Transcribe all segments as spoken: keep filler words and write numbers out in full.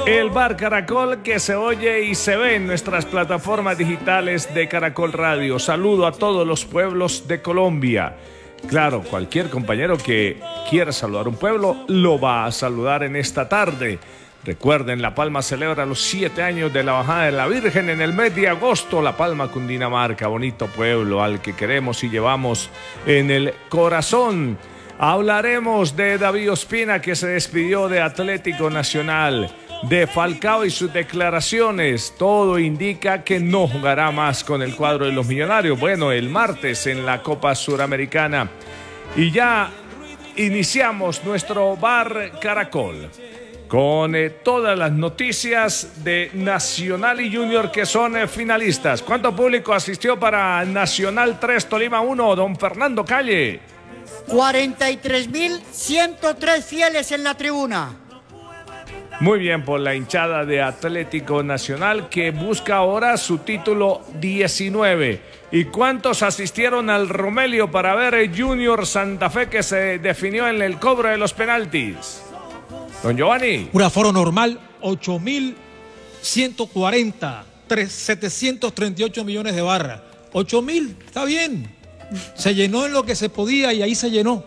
El Bar Caracol, que se oye y se ve en nuestras plataformas digitales de Caracol Radio. Saludo a todos los pueblos de Colombia. Claro, cualquier compañero que quiera saludar un pueblo lo va a saludar en esta tarde. Recuerden, La Palma celebra los siete años de la bajada de la Virgen en el mes de agosto. La Palma, Cundinamarca, bonito pueblo al que queremos y llevamos en el corazón. Hablaremos de David Ospina, que se despidió de Atlético Nacional, de Falcao y sus declaraciones. Todo indica que no jugará más con el cuadro de los Millonarios. Bueno, el martes en la Copa Suramericana. Y ya iniciamos nuestro Bar Caracol con eh, todas las noticias de Nacional y Junior, que son eh, finalistas. ¿Cuánto público asistió para Nacional tres, Tolima uno, don Fernando Calle? cuarenta y tres mil ciento tres fieles en la tribuna. Muy bien por la hinchada de Atlético Nacional, que busca ahora su título diecinueve. ¿Y cuántos asistieron al Romelio para ver el Junior Santa Fe, que se definió en el cobro de los penaltis? Don Giovanni. Un aforo normal, ocho mil ciento cuarenta, setecientos treinta y ocho millones de barras. ocho mil, está bien. Se llenó en lo que se podía y ahí se llenó.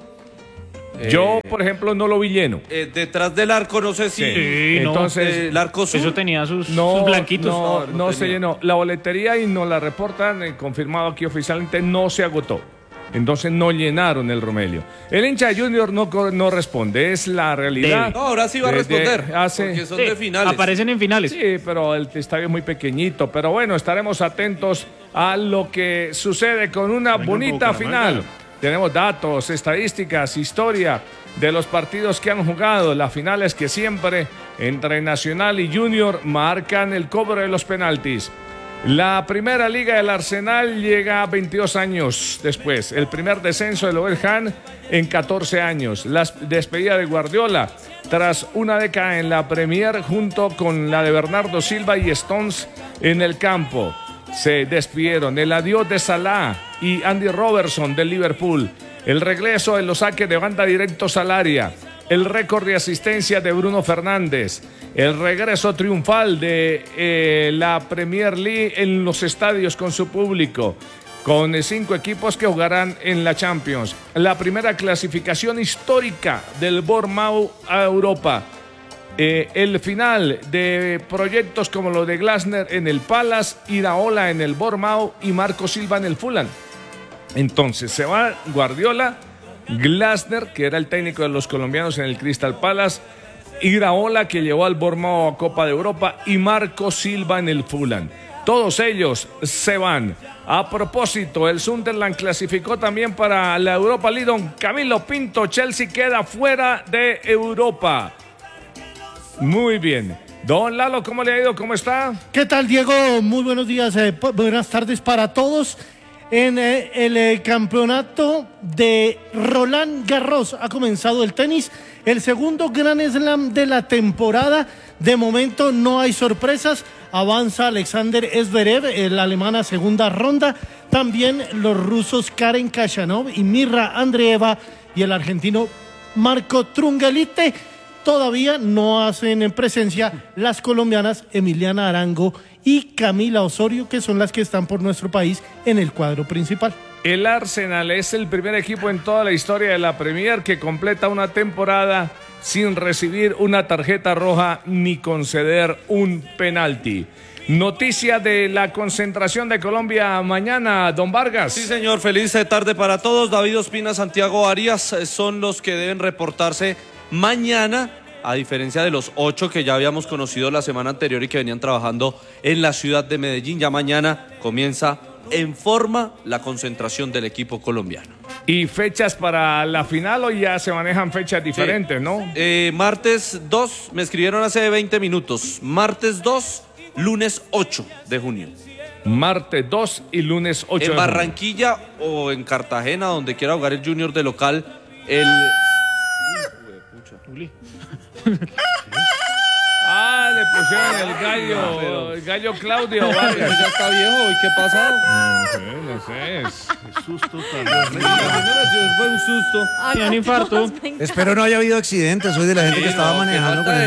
Yo, por ejemplo, no lo vi lleno. Eh, detrás del arco, no sé si... Sí, entonces, eh, el arco sur. Eso tenía sus, no, sus blanquitos. No, no, no, no se llenó. La boletería, y nos la reportan, eh, confirmado aquí oficialmente, no se agotó. Entonces no llenaron el Romelio. El hincha de Junior no, no responde, es la realidad. No, ahora sí va a responder, de, hace, porque son sí, de finales. Aparecen en finales. Sí, pero el estadio es muy pequeñito. Pero bueno, estaremos atentos a lo que sucede con una Venga, bonita final. Bucaramanga. Tenemos datos, estadísticas, historia de los partidos que han jugado, las finales que siempre entre Nacional y Junior marcan el cobro de los penaltis. La primera liga del Arsenal llega veintidós años después. El primer descenso del Overham en catorce años. La despedida de Guardiola tras una década en la Premier, junto con la de Bernardo Silva y Stones en el campo. Se despidieron. El adiós de Salah y Andy Robertson del Liverpool. El regreso de los saques de banda directos al área. El récord de asistencia de Bruno Fernández. El regreso triunfal de eh, la Premier League en los estadios con su público, con eh, cinco equipos que jugarán en la Champions. La primera clasificación histórica del Bournemouth a Europa. Eh, el final de proyectos como lo de Glasner en el Palace, Iraola en el Bournemouth y Marco Silva en el Fulham. Entonces se va Guardiola, Glasner, que era el técnico de los colombianos en el Crystal Palace, Iraola, que llevó al Bournemouth a Copa de Europa, y Marco Silva en el Fulham. Todos ellos se van. A propósito, el Sunderland clasificó también para la Europa League. Don Camilo Pinto, Chelsea queda fuera de Europa. Muy bien. Don Lalo, ¿cómo le ha ido? ¿Cómo está? ¿Qué tal, Diego? Muy buenos días, eh, buenas tardes para todos. En eh, el eh, campeonato de Roland Garros ha comenzado el tenis, el segundo Grand Slam de la temporada. De momento no hay sorpresas, avanza Alexander Zverev, el alemán a segunda ronda, también los rusos Karen Khachanov y Mirra Andreeva, y el argentino Marco Trungelite. Todavía no hacen presencia las colombianas Emiliana Arango y Camila Osorio, que son las que están por nuestro país en el cuadro principal. El Arsenal es el primer equipo en toda la historia de la Premier que completa una temporada sin recibir una tarjeta roja ni conceder un penalti. Noticia de la concentración de Colombia mañana, don Vargas. Sí, señor, feliz tarde para todos. David Ospina, Santiago Arias son los que deben reportarse mañana, a diferencia de los ocho que ya habíamos conocido la semana anterior y que venían trabajando en la ciudad de Medellín. Ya mañana comienza en forma la concentración del equipo colombiano. ¿Y fechas para la final o ya se manejan fechas diferentes, sí, no? Eh, martes dos, me escribieron hace veinte minutos. Martes dos, lunes ocho de junio. Martes dos y lunes ocho. En Barranquilla o en Cartagena, donde quiera jugar el Junior de local, el... Ah, le pusieron el gallo, pero... el gallo Claudio Vargas. Ya está viejo, ¿y qué pasa? No sé, no sé, es, es susto también. Fue un susto. Ay, un infarto. Espero no haya habido accidentes, soy de la gente sí, que estaba no, manejando. Que falta, de,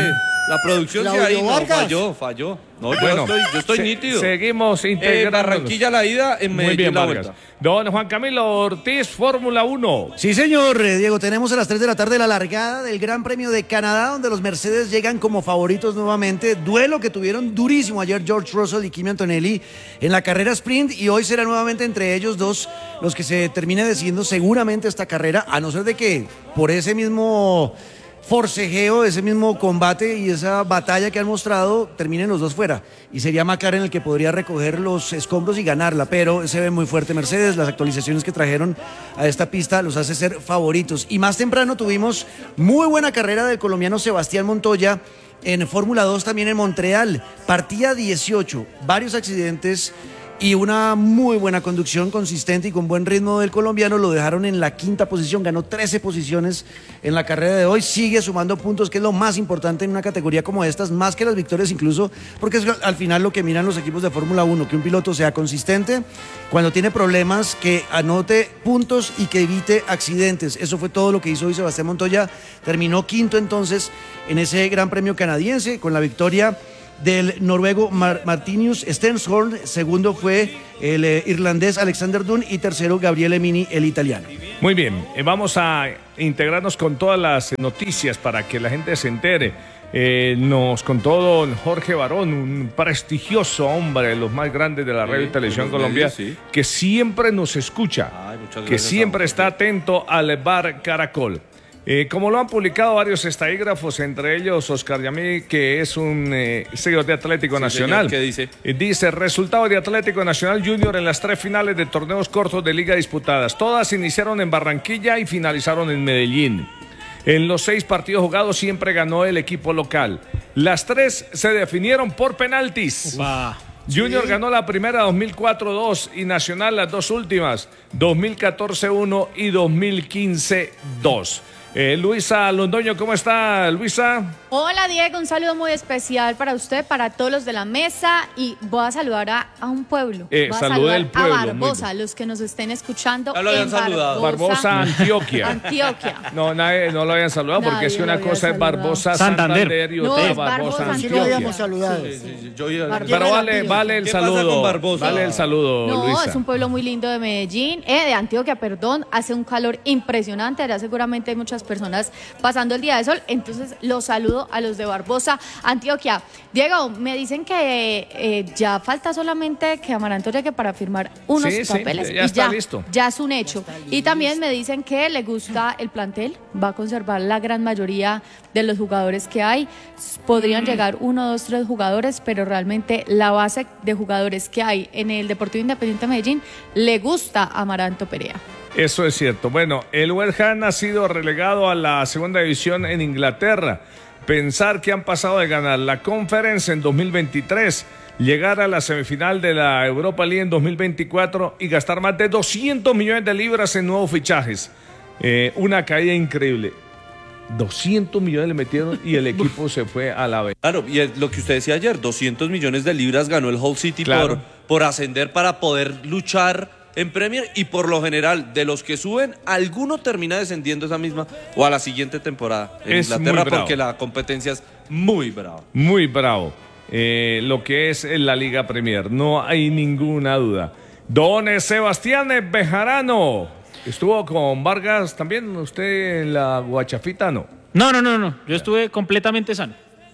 La producción sí Claudio ahí no, Vargas. falló, falló. No, yo Bueno, estoy, yo estoy se- nítido. Seguimos Eh, integrando. Barranquilla la ida, en Muy Medellín bien, la Vargas. vuelta. Don Juan Camilo Ortiz, Fórmula uno. Sí, señor, eh, Diego, tenemos a las tres de la tarde la largada del Gran Premio de Canadá, donde los Mercedes llegan como favoritos nuevamente. Duelo que tuvieron durísimo ayer George Russell y Kimi Antonelli en la carrera sprint, y hoy será nuevamente entre ellos dos los que se termine decidiendo seguramente esta carrera, a no ser de que por ese mismo forcejeo, ese mismo combate y esa batalla que han mostrado, terminen los dos fuera. Y sería McLaren el que podría recoger los escombros y ganarla, pero se ve muy fuerte Mercedes. Las actualizaciones que trajeron a esta pista los hace ser favoritos. Y más temprano tuvimos muy buena carrera del colombiano Sebastián Montoya en Fórmula dos, también en Montreal. Partida dieciocho, varios accidentes y una muy buena conducción consistente y con buen ritmo del colombiano. Lo dejaron en la quinta posición, ganó trece posiciones en la carrera de hoy, sigue sumando puntos, que es lo más importante en una categoría como estas, más que las victorias incluso, porque es al final lo que miran los equipos de Fórmula uno, que un piloto sea consistente, cuando tiene problemas, que anote puntos y que evite accidentes. Eso fue todo lo que hizo hoy Sebastián Montoya, terminó quinto entonces en ese Gran Premio canadiense con la victoria del noruego Mar Martinius Stenshorn. Segundo fue el eh, irlandés Alexander Dunn y tercero Gabriele Mini, el italiano. Muy bien, eh, vamos a integrarnos con todas las noticias para que la gente se entere. Eh, nos contó don Jorge Barón, un prestigioso hombre, de los más grandes de la radio y televisión los Colombia, medios, sí. que siempre nos escucha, Ay, muchas que gracias, siempre Jorge. está atento al Bar Caracol. Eh, como lo han publicado varios estadígrafos, entre ellos Oscar Yamí, que es un eh, seguidor de Atlético Sí, Nacional. señor, ¿qué dice? Eh, Dice, resultado de Atlético Nacional Junior en las tres finales de torneos cortos de liga disputadas. Todas iniciaron en Barranquilla y finalizaron en Medellín. En los seis partidos jugados siempre ganó el equipo local. Las tres se definieron por penaltis. Va. Junior Sí. ganó la primera dos mil cuatro dos y Nacional las dos últimas, dos mil catorce uno y dos mil quince dos. Eh, Luisa Londoño, ¿cómo está, Luisa? Hola Diego, un saludo muy especial para usted, para todos los de la mesa, y voy a saludar a, a un pueblo. Eh, voy a salude saludar al pueblo, a muy Barbosa, bien. los que nos estén escuchando Ya lo habían en saludado. Barbosa, Antioquia. Antioquia. No, nadie, no lo habían saludado porque Nadie es que una lo había cosa es saludado. Barbosa Santander. Santander y No, otra es Barbosa Barbosa, Sí lo Antioquia. habíamos saludado. Sí, sí, yo iba- Barbosa. Pero vale, Latinos. vale el ¿Qué pasa saludo. con Barbosa? Vale el saludo, No, Luisa. es un pueblo muy lindo de Medellín, eh, de Antioquia, perdón. Hace un calor impresionante. Allá seguramente hay muchas personas pasando el día de sol. Entonces, los saludo a los de Barbosa, Antioquia. Diego, me dicen que eh, ya falta solamente que Amaranto llegue para firmar unos Sí, sí, papeles. ya y está ya, listo. Ya es un hecho. Y también me dicen que le gusta el plantel. Va a conservar la gran mayoría de los jugadores que hay. Podrían llegar uno, dos, tres jugadores, pero realmente la base de jugadores que hay en el Deportivo Independiente de Medellín le gusta a Amaranto Perea. Eso es cierto. Bueno, el West Ham ha sido relegado a la segunda división en Inglaterra. Pensar que han pasado de ganar la Conference en dos mil veintitrés, llegar a la semifinal de la Europa League en dos mil veinticuatro y gastar más de doscientos millones de libras en nuevos fichajes. Eh, una caída increíble. doscientos millones le metieron y el equipo se fue a la B. Claro, y es lo que usted decía ayer, doscientos millones de libras ganó el Hull City Claro. por, por ascender para poder luchar en Premier, y por lo general, de los que suben, alguno termina descendiendo esa misma o a la siguiente temporada en Es muy Inglaterra, bravo. porque la competencia es muy brava. Muy bravo. Eh, lo que es en la Liga Premier, no hay ninguna duda. Don Sebastián Bejarano, ¿estuvo con Vargas también usted en la Guachafita? No. No, no, no, no. Yo estuve completamente sano.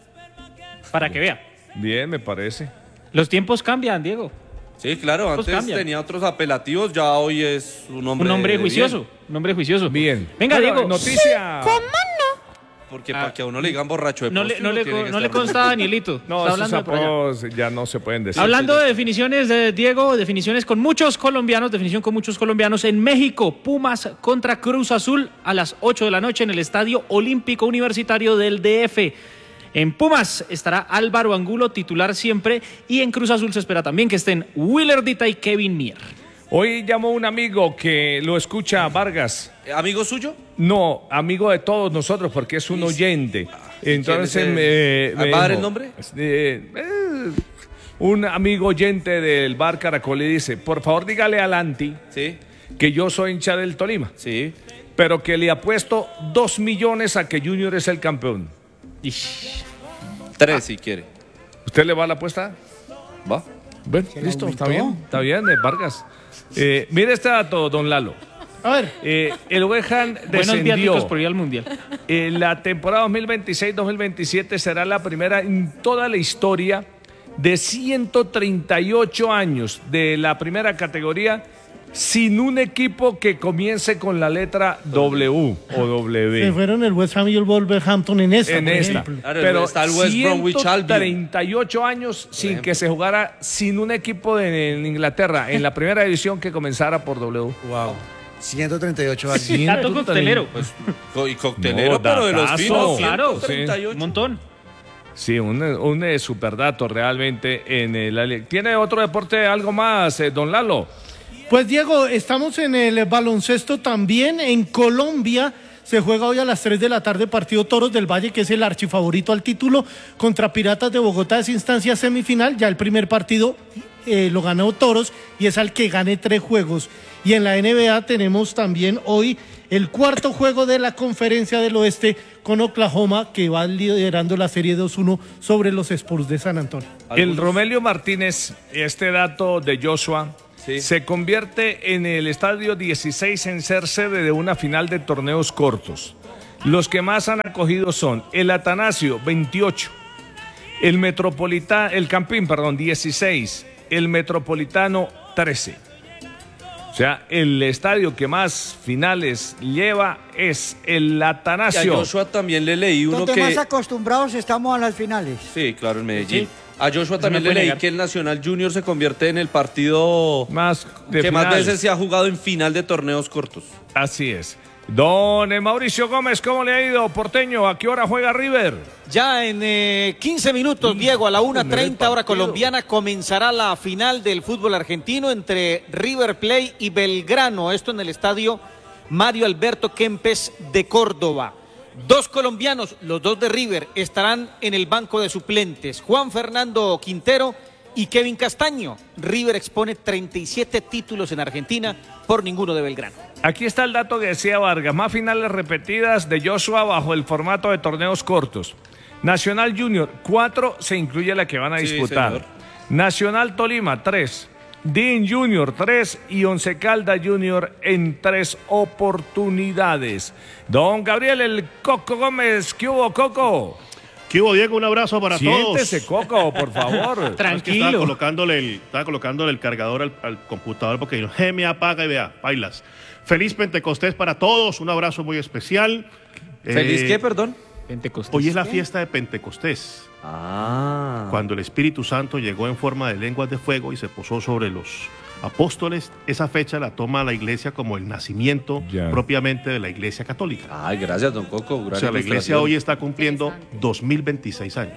Para que vea. Bien, me parece. Los tiempos cambian, Diego. Sí, claro, Pues antes cambian. tenía otros apelativos, ya hoy es un hombre Un hombre de juicioso. bien. Un hombre juicioso. Bien. Venga, Bueno, Diego. noticia. Porque Ah. para que a uno le digan borracho de No le, postre, no uno le, tiene que no le estar consta a Danielito. No, Está esos hablando de por allá. apodos ya no se pueden decir. Hablando de definiciones, de Diego, definiciones con muchos colombianos, definición con muchos colombianos en México. Pumas contra Cruz Azul a las ocho de la noche en el Estadio Olímpico Universitario del D F. En Pumas estará Álvaro Angulo, titular siempre, y en Cruz Azul se espera también que estén Willer Dita y Kevin Mier. Hoy llamó un amigo que lo escucha Vargas. ¿Amigo suyo? No, amigo de todos nosotros porque es un oyente. Entonces ¿quién es el- me, me ¿Va a dar dijo, el nombre? eh, eh, un amigo oyente del Bar Caracol le dice, por favor dígale a Lanti Sí, que yo soy hincha del Tolima, sí. pero que le apuesto dos millones a que Junior es el campeón. Ish. Tres si quiere. ¿Usted le va a la apuesta? ¿Va? Bueno, listo, está bien, está bien, eh, Vargas. Eh, mire este dato, don Lalo. A ver. Eh, el West Ham Buenos descendió. viáticos por ir al Mundial. Eh, la temporada dos mil veintiséis dos mil veintisiete será la primera en toda la historia de ciento treinta y ocho años de la primera categoría sin un equipo que comience con la letra W o W. Se fueron el West Ham y el Wolverhampton en esta, En por esta. ejemplo. Claro, Pero está el West Bromwich Albion. ciento treinta y ocho años sin que se jugara sin un equipo de, en Inglaterra en la primera división que comenzara por W. Wow. ciento treinta y ocho años. Sí, Dato coctelero. Pues, co- y coctelero, No, pero de los datazo. finos. Claro, ciento treinta y ocho. Un montón. Sí, un, un eh, superdato realmente en el... ¿Tiene otro deporte, algo más, eh, don Lalo? Pues Diego, estamos en el baloncesto también. En Colombia se juega hoy a las tres de la tarde partido Toros del Valle, que es el archifavorito al título, contra Piratas de Bogotá. Es instancia semifinal. Ya el primer partido eh, lo ganó Toros y es al que gane tres juegos. Y en la N B A tenemos también hoy el cuarto juego de la Conferencia del Oeste con Oklahoma, que va liderando la serie dos uno sobre los Spurs de San Antonio. El Romelio Martínez, este dato de Joshua, Sí. se convierte en el estadio dieciséis en ser sede de una final de torneos cortos. Los que más han acogido son el Atanasio, veintiocho, el Metropolitano, el Campín, perdón, dieciséis, el Metropolitano, trece. O sea, el estadio que más finales lleva es el Y a Atanasio. Joshua también le leí uno Donde que... más acostumbrados estamos a las finales. Sí, claro, en Medellín. Sí. A Joshua Eso también no le puede leí negar. que el Nacional Junior se convierte en el partido Más de que más final. veces se ha jugado en final de torneos cortos. Así es. Don eh, Mauricio Gómez, ¿cómo le ha ido, porteño? ¿A qué hora juega River? Ya en eh, quince minutos, Diego, a la una treinta hora colombiana, comenzará la final del fútbol argentino entre River Plate y Belgrano. Esto en el estadio Mario Alberto Kempes de Córdoba. Dos colombianos, los dos de River, estarán en el banco de suplentes. Juan Fernando Quintero y Kevin Castaño. River expone treinta y siete títulos en Argentina, por ninguno de Belgrano. Aquí está el dato que decía Vargas. Más finales repetidas de Joshua bajo el formato de torneos cortos. Nacional Junior, cuatro, se incluye la que van a Sí, disputar. señor. Nacional Tolima, tres. Dean Junior, tres. Y Once Caldas Junior en tres oportunidades. Don Gabriel, el Coco Gómez, ¿qué hubo, Coco? ¿Qué hubo, Diego? Un abrazo para Siéntese, todos. Coco, por favor. Es que Tranquilo. estaba colocándole el, estaba colocándole el cargador al, al computador porque dijo, G me apaga y vea, bailas. Feliz Pentecostés para todos, un abrazo muy especial. ¿Feliz Eh, qué, perdón? Pentecostés. Hoy es la fiesta de Pentecostés, Ah. cuando el Espíritu Santo llegó en forma de lenguas de fuego y se posó sobre los apóstoles. Esa fecha la toma la iglesia como el nacimiento Ya. propiamente de la iglesia católica. Ay, gracias, don Coco. O Gracias sea, la iglesia hoy está cumpliendo dos mil veintiséis años.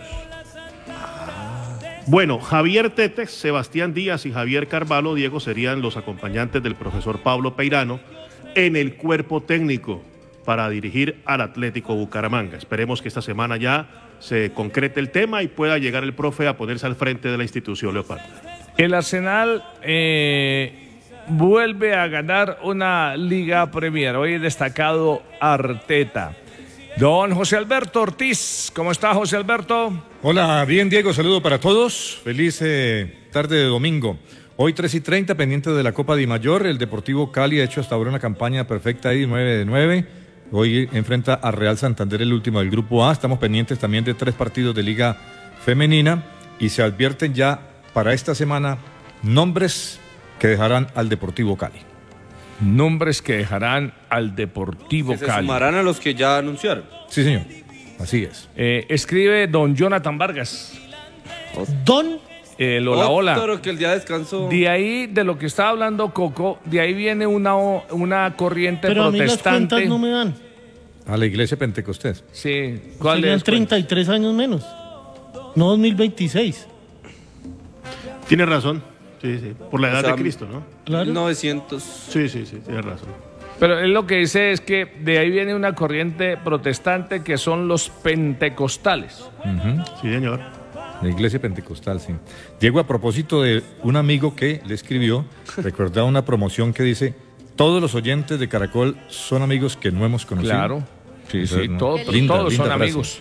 Bueno, Javier Tetex, Sebastián Díaz y Javier Carvalho, Diego, serían los acompañantes del profesor Pablo Peirano en el cuerpo técnico para dirigir al Atlético Bucaramanga. Esperemos que esta semana ya se concrete el tema y pueda llegar el profe a ponerse al frente de la institución Leopardo. El Arsenal eh, vuelve a ganar una Liga Premier. Hoy destacado Arteta. Don José Alberto Ortiz, ¿cómo está, José Alberto? Hola, bien, Diego, saludo para todos. Feliz eh, tarde de domingo. Hoy tres y treinta, pendiente de la Copa Di Mayor. El Deportivo Cali ha hecho hasta ahora una campaña perfecta ahí, nueve de nueve. Hoy enfrenta a Real Santander, el último del Grupo A. Estamos pendientes también de tres partidos de Liga Femenina y se advierten ya para esta semana nombres que dejarán al Deportivo Cali. Nombres que dejarán al Deportivo Que se Cali. sumarán a los que ya anunciaron. Sí, señor. Así es. Eh, escribe don Jonathan Vargas. Don El hola, hola. Otro que el día de descanso. De ahí, de lo que estaba hablando Coco, de ahí viene una, o- una corriente pero a mí las protestante. cuentas no me dan. A la iglesia Pentecostés. Sí, ¿cuál Serían es? treinta y tres años menos. No dos mil veintiséis. Tiene razón, sí, sí, por la edad O sea, de Cristo, ¿no? Claro. mil novecientos. Sí, sí, sí, tiene razón. Pero él lo que dice es que de ahí viene una corriente protestante que son los pentecostales. Ujú. Sí, señor. La iglesia pentecostal, sí. Diego, a propósito de un amigo que le escribió, recordaba una promoción que dice, todos los oyentes de Caracol son amigos que no hemos conocido. Claro. Sí, sí, ¿no? todo- Linda, todos linda son frase. amigos.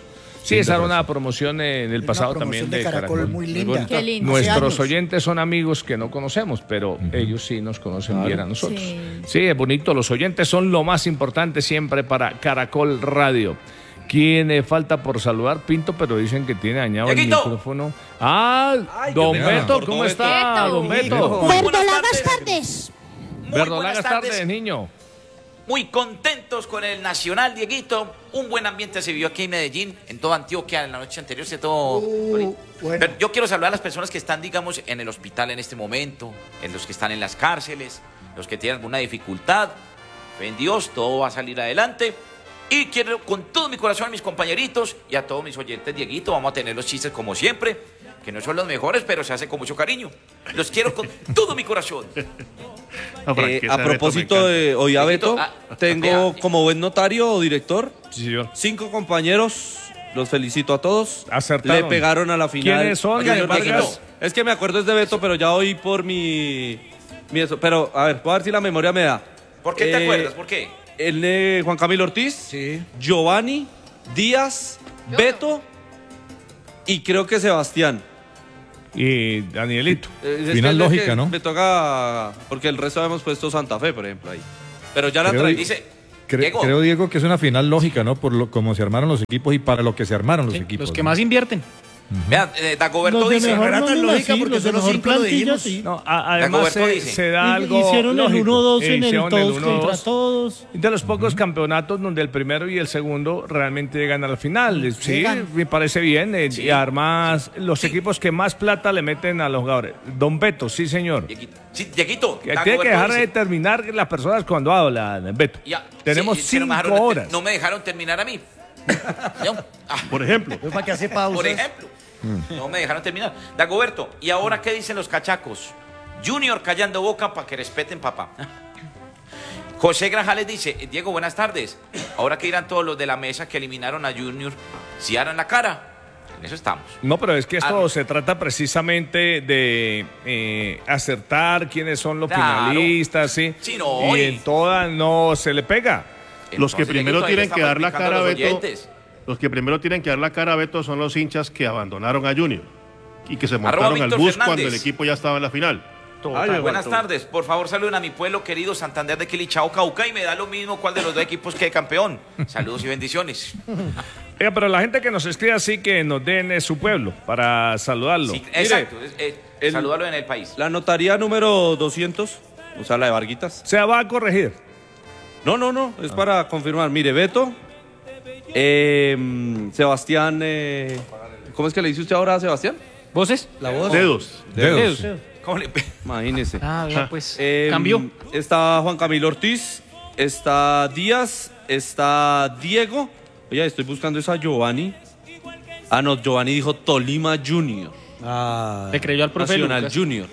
Sí, esa era una promoción en el pasado también de, de Caracol, Caracol. Muy linda. Qué lindo. Nuestros oyentes son amigos que no conocemos, pero uh-huh. ellos sí nos conocen claro. bien a nosotros. Sí. sí, es bonito. Los oyentes son lo más importante siempre para Caracol Radio. ¿Quién eh, falta por saludar? Pinto, pero dicen que tiene dañado el micrófono. Ah, Ay, don Beto, ¿cómo Beto. está, don Beto? Verdolagas tardes. Verdolagas tardes, niño. Muy contentos con el Nacional, Dieguito. Un buen ambiente se vivió aquí en Medellín, en toda Antioquia, en la noche anterior se todo... Uh, bueno. Pero yo quiero saludar a las personas que están, digamos, en el hospital en este momento, en los que están en las cárceles, los que tienen alguna dificultad. Fe en Dios, todo va a salir adelante. Y quiero con todo mi corazón a mis compañeritos y a todos mis oyentes, Dieguito, vamos a tener los chistes como siempre, que no son los mejores, pero se hace con mucho cariño. Los quiero con todo mi corazón. No, eh, a propósito de hoy a Beto, ah, tengo ah, como buen notario o director sí, señor. cinco compañeros, los felicito a todos. Acertaron. Le pegaron a la final. ¿Quiénes son? Oiga, es que me acuerdo es de Beto, pero ya hoy por mi, mi eso. Pero a ver, voy a ver si la memoria me da. ¿Por qué eh, te acuerdas? ¿Por qué? El de Juan Camilo Ortiz, sí. Giovanni, Díaz, Yo Beto no. y creo que Sebastián. Y Danielito. Eh, Final lógica, ¿no? Me toca, porque el resto habíamos puesto Santa Fe, por ejemplo, ahí. Pero ya la creo, traí. Dice, cre Diego. Creo, Diego, que es una final lógica, ¿no? Por lo, cómo se armaron los equipos y para lo que se armaron los sí, equipos. Los que ¿no? más invierten. Uh-huh. Vean, eh, Dagoberto dice... No era tan lógica porque son los cinco lo dijimos. Sí. No, a, además se, se da algo hicieron lógico. el uno dos en el Hicieron todos el contra todos. De los pocos uh-huh. campeonatos donde el primero y el segundo realmente llegan a la final. Sí, llegan. Me parece bien. Eh, sí. Y además, los sí. equipos que más plata le meten a los jugadores. Don Beto, sí, señor. Dieguito. Sí, Dieguito. Que tiene que dejar dice. de terminar las personas cuando hablan, Beto. Ya. Tenemos sí, cinco no horas. No me dejaron terminar a mí. ah. Por ejemplo. ¿Para qué hace pausa? Por ejemplo. No me dejaron terminar. Dagoberto, ¿y ahora qué dicen los cachacos? Junior callando boca para que respeten papá. José Grajales dice, Diego, buenas tardes. Ahora que irán todos los de la mesa que eliminaron a Junior, si harán la cara. En eso estamos. No, pero es que esto ah, se trata precisamente de eh, acertar quiénes son los claro. finalistas, ¿sí? Sí, no, y en todas no se le pega. Entonces, los que primero tienen que dar la cara a Beto... Oyentes. Los que primero tienen que dar la cara a Beto son los hinchas que abandonaron a Junior y que se montaron al bus Fernández. Cuando el equipo ya estaba en la final. Ay, buenas tardes, por favor saluden a mi pueblo querido Santander de Quilichao, Cauca, y me da lo mismo cuál de los dos equipos quede campeón. Saludos y bendiciones. Oiga, pero la gente que nos escribe así que nos den eh, su pueblo para saludarlo. Sí, exacto, Mire, eh, el, saludarlo en el país. La notaría número doscientos, o sea, la de Varguitas. ¿Se va a corregir? No, no, no, es ah. para confirmar. Mire, Beto... Eh, Sebastián, eh, ¿cómo es que le dice usted ahora a Sebastián? ¿Voces? La voz. Dedos. Dedos. Dedos. ¿Cómo le... Imagínese. Ah, ya, pues eh, cambió. Está Juan Camilo Ortiz, está Díaz, está Diego. Oye, estoy buscando esa Giovanni. Ah, no, Giovanni dijo Tolima Junior. Ah, le creyó al profe Nacional Lucas. Junior.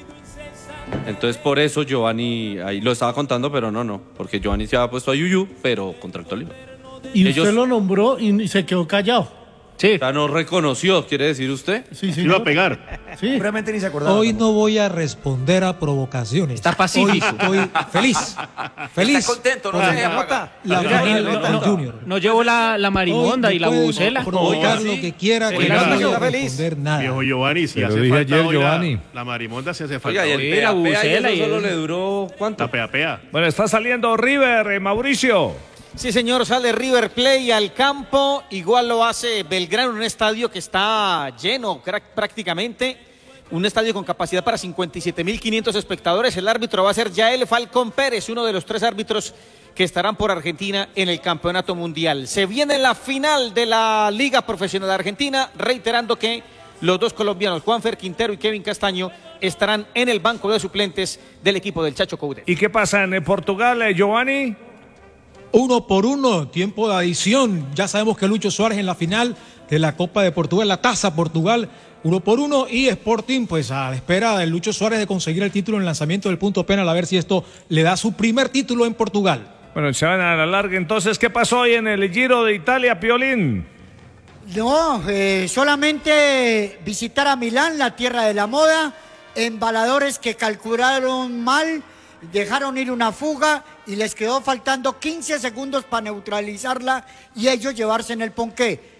Entonces por eso Giovanni, ahí lo estaba contando, pero no, no, porque Giovanni se había puesto a Yuyu, pero contra el Tolima. Y Ellos... usted lo nombró y se quedó callado. Sí. O sea, no reconoció, ¿quiere decir usted? Sí, sí. Iba a pegar. Sí. Seguramente ni se acordaba. Hoy no voy a responder a provocaciones. Está pacífico. Hoy estoy feliz. Feliz. Está contento, no se deja pagar. La final no, no, no, Junior. No llevo la, la marimonda y la bubucela. Provocar lo que quiera, que no voy a responder nada. Viejo Giovanni, si hace dije falta ayer, hoy Giovanni. La, la marimonda se hace falta. Oiga, hoy. y el la pea, pea, y eso y solo el... le duró, ¿cuánto? La pea, pea. Bueno, está saliendo River, eh, Mauricio. Sí, señor, sale River Plate al campo, igual lo hace Belgrano en un estadio que está lleno prácticamente, un estadio con capacidad para cincuenta y siete mil quinientos espectadores. El árbitro va a ser Yael Falcón Pérez, uno de los tres árbitros que estarán por Argentina en el Campeonato Mundial. Se viene la final de la Liga Profesional de Argentina, reiterando que los dos colombianos, Juanfer Quintero y Kevin Castaño, estarán en el banco de suplentes del equipo del Chacho Coudet. ¿Y qué pasa en Portugal, eh, Giovanni? Uno por uno, tiempo de adición. Ya sabemos que Lucho Suárez en la final de la Copa de Portugal, la Taza Portugal, uno por uno. Y Sporting, pues a la espera de Lucho Suárez de conseguir el título en el lanzamiento del punto penal, a ver si esto le da su primer título en Portugal. Bueno, se van a la larga. Entonces, ¿qué pasó hoy en el Giro de Italia, Piolín? No, eh, solamente visitar a Milán, la tierra de la moda, embaladores que calcularon mal, dejaron ir una fuga y les quedó faltando quince segundos para neutralizarla y ellos llevarse en el ponqué.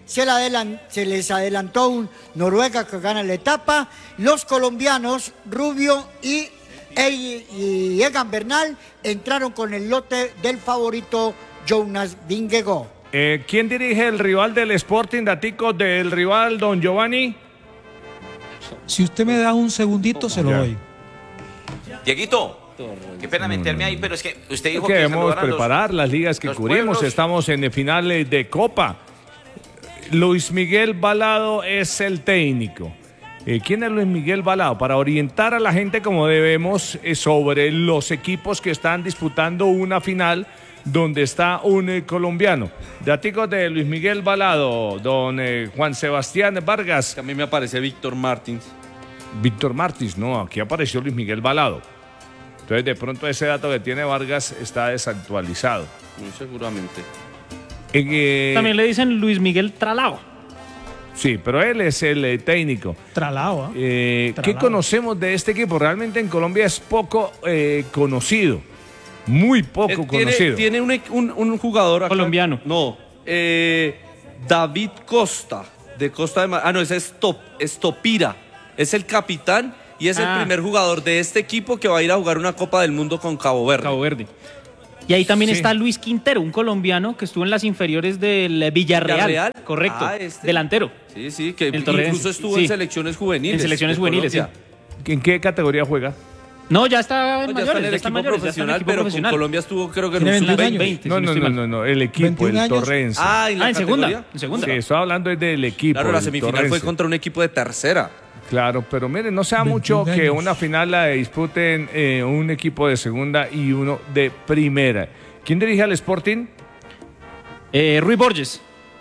se, la adelan- se les adelantó un Noruega que gana la etapa. Los colombianos, Rubio y, e- y Egan Bernal, entraron con el lote del favorito Jonas Vingegaard. Eh, ¿Quién dirige el rival del Sporting, datico del rival, don Giovanni? Si usted me da un segundito, se lo Ya. doy. Dieguito, qué pena meterme ahí, pero es que usted dijo que Queremos saludaran los- preparar las ligas que los cubrimos. pueblos. Estamos en finales de Copa. Luis Miguel Balado es el técnico. Eh, ¿Quién es Luis Miguel Balado? Para orientar a la gente como debemos eh, sobre los equipos que están disputando una final donde está un eh, colombiano. Daticos de Luis Miguel Balado, don eh, Juan Sebastián Vargas. A mí me aparece Víctor Martins. Víctor Martins, no, aquí apareció Luis Miguel Balado. Entonces, de pronto ese dato que tiene Vargas está desactualizado. Muy seguramente. En, eh, También le dicen Luis Miguel Tralao. Sí, pero él es el eh, técnico. Tralao, ¿eh? Eh, ¿Qué Tralao. conocemos de este equipo? Realmente en Colombia es poco eh, conocido. Muy poco Eh, tiene, conocido. tiene un, un- un jugador acá- Colombiano. No, eh, David Costa, de Costa de Mar- Ah, no, ese es Top, es Topira. Es el capitán y es Ah. el primer jugador de este equipo que va a ir a jugar una Copa del Mundo con Cabo Verde. Cabo Verde. Y ahí también Sí. está Luis Quintero, un colombiano que estuvo en las inferiores del Villarreal. ¿Villarreal? Correcto. Ah, este. Delantero. Sí, sí, que El Torrense, incluso estuvo sí. en selecciones juveniles. En selecciones de juveniles, Colombia. ¿En qué categoría juega? No, ya está en No, ya mayores, está en el ya está equipo en mayores, ya está en el profesional, equipo pero profesional. con Colombia estuvo creo que en Tiene un veintiún sub años. veinte. No, si no no, estoy no, mal. no, no, el equipo, veintiún el años. Torrense. Ah, en la Ah, en segunda. categoría. En segunda. Sí, estoy hablando es del equipo. Claro, la el semifinal fue Torrense. contra un equipo de tercera. Claro, pero miren, no sea mucho veintiún que años. una final la disputen eh, un equipo de segunda y uno de primera. ¿Quién dirige al Sporting? Eh, Rui Borges.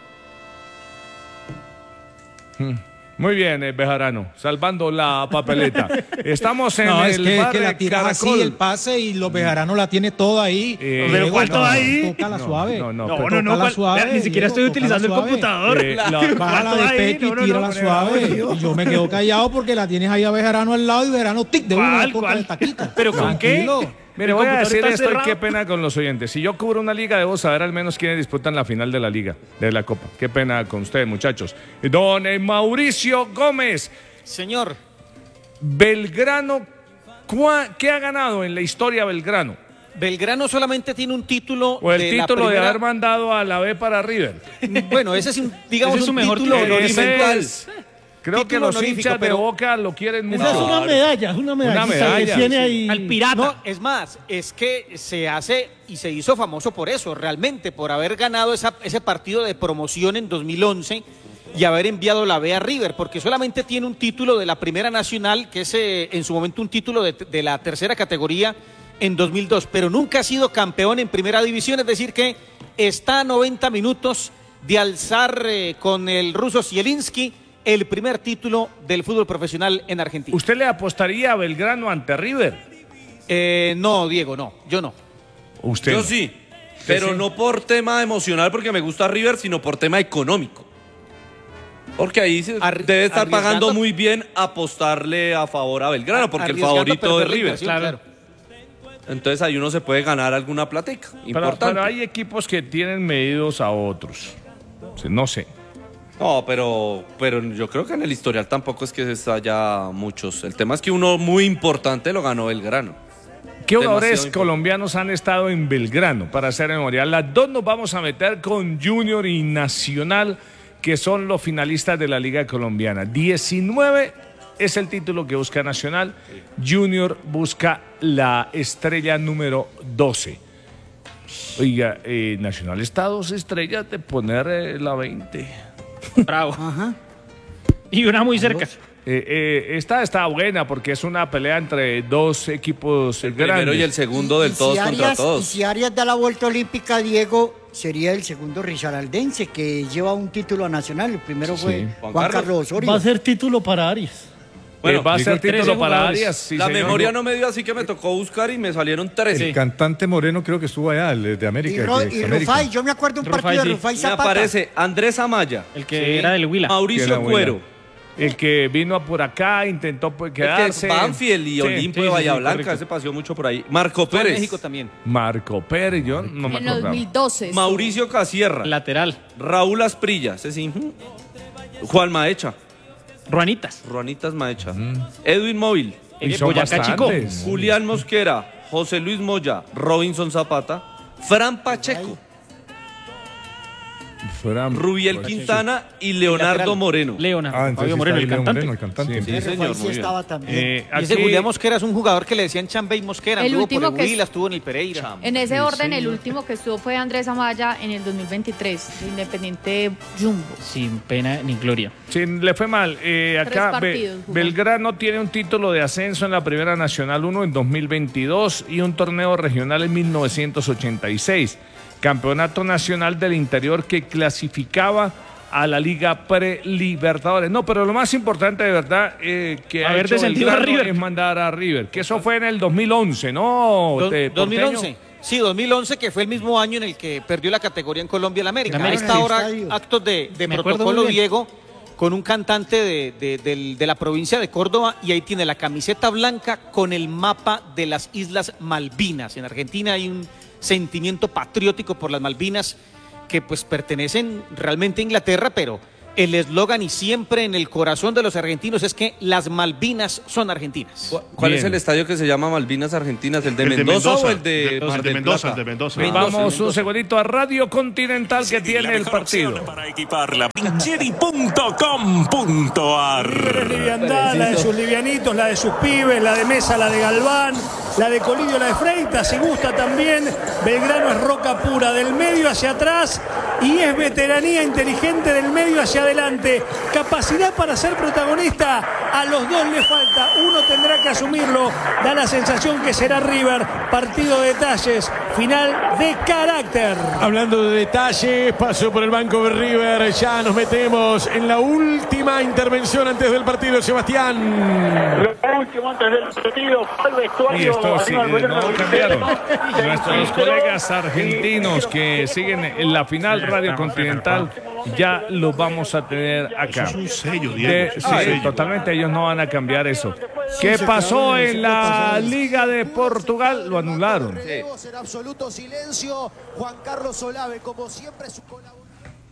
Muy bien, eh, Bejarano, salvando la papeleta. Estamos en No, el es que, bar que la de tiras así, Caracol. el pase y los Bejarano la tiene toda ahí. Eh, Pero Diego, ¿cuál no, toda ahí? Tócala No, suave. no, no, No, pero- no, no, tócala ¿cuál? suave, Vea, ni siquiera Diego, estoy utilizando el tócala suave. computador. Eh, la- Bájala ¿Cuál de ahí? pecho No, no, y tírala no, suave. no, Y yo me quedo callado porque la tienes ahí a Bejarano al lado y Bejarano tic de una ¿Cuál, copa cuál? de taquito. ¿Pero con qué? Tranquilo. Mire, ¿El voy a computador decir está esto y cerrado? qué pena con los oyentes. Si yo cubro una liga, debo saber al menos quiénes disputan la final de la liga, de la Copa. Qué pena con ustedes, muchachos. Don eh, Mauricio Gómez, Señor, Belgrano, ¿cuá- ¿qué ha ganado en la historia Belgrano? Belgrano solamente tiene un título O el de la título de primera- haber mandado a la B para River. Bueno, ese es un, digamos, Ese es su un mejor título título. Ese honorífico. es- Creo que Título los honorífico, hinchas de pero- Boca lo quieren mucho. Esa es una medalla, es una medalla. medalla, que tiene sí. ahí. Al pirata. No, es más, es que se hace y se hizo famoso por eso, realmente, por haber ganado esa- ese partido de promoción en dos mil once y haber enviado la B a River, porque solamente tiene un título de la Primera Nacional, que es eh, en su momento un título de, de la tercera categoría en dos mil dos, pero nunca ha sido campeón en Primera División, es decir que está a noventa minutos de alzar eh, con el ruso Zielinski el primer título del fútbol profesional en Argentina. ¿Usted le apostaría a Belgrano ante River? Eh, no, Diego, no, yo no. Usted. Yo no. sí, pero sí. no por tema emocional porque me gusta River, sino por tema económico. Porque ahí se Arri- debe estar arriesgando- pagando muy bien apostarle a favor a Belgrano, porque el Arriesgando a favorito perder es la River. inversión, claro. Entonces ahí uno se puede ganar alguna platica. Pero, Importante. pero hay equipos que tienen medidos a otros. O sea, no sé. No, pero, pero yo creo que en el historial tampoco es que haya muchos. El tema es que uno muy importante lo ganó Belgrano. ¿Qué jugadores Demasiado importante. colombianos han estado en Belgrano para hacer memoria? Las dos nos vamos a meter con Junior y Nacional, que son los finalistas de la Liga Colombiana. diecinueve es el título que busca Nacional. Junior busca la estrella número doce. Oiga, eh, Nacional está a dos estrellas de poner eh, la veinte. Bravo. Y una muy cerca. Eh, eh, esta está buena porque es una pelea entre dos equipos El grandes. primero y el segundo del Y todos si contra Arias, Y todos. si Arias da la vuelta olímpica, Diego, sería el segundo risaraldense que lleva un título nacional. El primero fue Sí. Juan, Juan Carlos, Carlos. Osorio. Va a ser título para Arias. Bueno, Bueno, va a ser trece título para jugadores. Arias. sí, la señor. memoria no me dio, así que me tocó buscar y me salieron trece. El cantante Moreno creo que estuvo allá, el de América. Y, Ro- de y América. Rufai, yo me acuerdo un Rufai, partido de sí. Rufai Me Zapata. aparece Andrés Amaya, El que era del Huila. Que Mauricio era buena. Cuero, el que vino por acá, intentó pues, quedarse. El que es Banfield y Sí. Olimpio Sí, de sí, sí, Bahía Blanca, correcto. ese paseó mucho por ahí. Marco Estuvo en Pérez. México también. Marco Pérez, yo no me En acordaba. dos mil doce. Mauricio Casierra. Lateral. Raúl Asprilla, ese sí. Juan Maecha. Ruanitas. Ruanitas Maecha. Edwin Móvil. El Boyacá Chico. Julián Mosquera. José Luis Moya. Robinson Zapata. Fran Pacheco. Fran Rubiel Pacheco. Quintana y Leonardo lateral. Moreno. Leonardo. Ah, entonces Fabio está Moreno, ahí el Leo cantante. Moreno, el cantante. Sí, señor, Ahí sí muy bien. estaba también. Eh, Y ese aquí- Julián Mosquera es un jugador que le decían Chambey Mosquera. El Anduvo último por el que- Huila, estuvo en el Pereira. En ese Sí, orden, el señor. último que estuvo fue Andrés Amaya en el dos mil veintitrés, de Independiente Jumbo. Sin pena ni gloria. Sí, le fue mal. Eh, Tres acá Be- partidos jugó. Belgrano tiene un título de ascenso en la Primera Nacional uno en dos mil veintidós y un torneo regional en mil novecientos ochenta y seis. Campeonato Nacional del Interior que clasificaba a la Liga Pre-Libertadores. No, pero lo más importante de verdad eh, que ha Haber hecho descendido a Belgrano River. es mandar a River, que eso fue en el dos mil once, ¿no? Do- de dos mil porteño? once. Sí, dos mil once, que fue el mismo año en el que perdió la categoría en Colombia el América. En A América. esta Sí. hora, Estadio. actos de, de Me acuerdo protocolo muy bien. Diego con un cantante de, de- del- de la provincia de Córdoba y ahí tiene la camiseta blanca con el mapa de las Islas Malvinas. En Argentina hay un sentimiento patriótico por las Malvinas que pues pertenecen realmente a Inglaterra, pero el eslogan y siempre en el corazón de los argentinos es que las Malvinas son argentinas. ¿Cu- ¿Cuál es Bien. el estadio que se llama Malvinas Argentinas? ¿El de El de Mendoza, Mendoza. o el de El Mar de del Mendoza, Plata? el de Mendoza. Vamos un segundito a Radio Continental que tiene el partido. Para equiparla. Pincheri punto com punto ar. Es liviandad, la de sus livianitos, la de sus pibes, la de Mesa, la de Galván, la de Colidio, la de Freitas, si gusta también. Belgrano es roca pura, del medio hacia atrás y es veteranía inteligente del medio hacia adelante. Capacidad para ser protagonista, a los dos le falta, uno tendrá que asumirlo. Da la sensación que será River, partido de detalles, final de carácter. Hablando de detalles, pasó por el banco de River, ya nos metemos en la última intervención antes del partido, Sebastián. Lo último antes del partido fue el Y vestuario. esto sí, Aníbal Moreno. no cambiaron. Nuestros colegas argentinos que siguen en la final Radio Continental ya lo vamos a tener acá. Es un sello, Diego. De- es un sí, sello. totalmente, ellos no van a cambiar eso. ¿Qué pasó en la Liga de Portugal? Lo anularon. En absoluto silencio, Juan Carlos Olave, como siempre, su colaborador.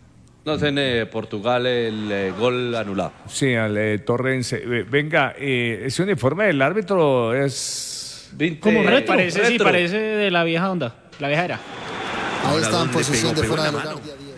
No sé, en eh, Portugal el eh, gol anulado. Sí, al eh, Torrense. Eh, venga, eh, ese uniforme del árbitro es... Como retro. Retro. Parece, sí, parece de la vieja onda. La vieja era. Ahí está en posición de fuera de lugar.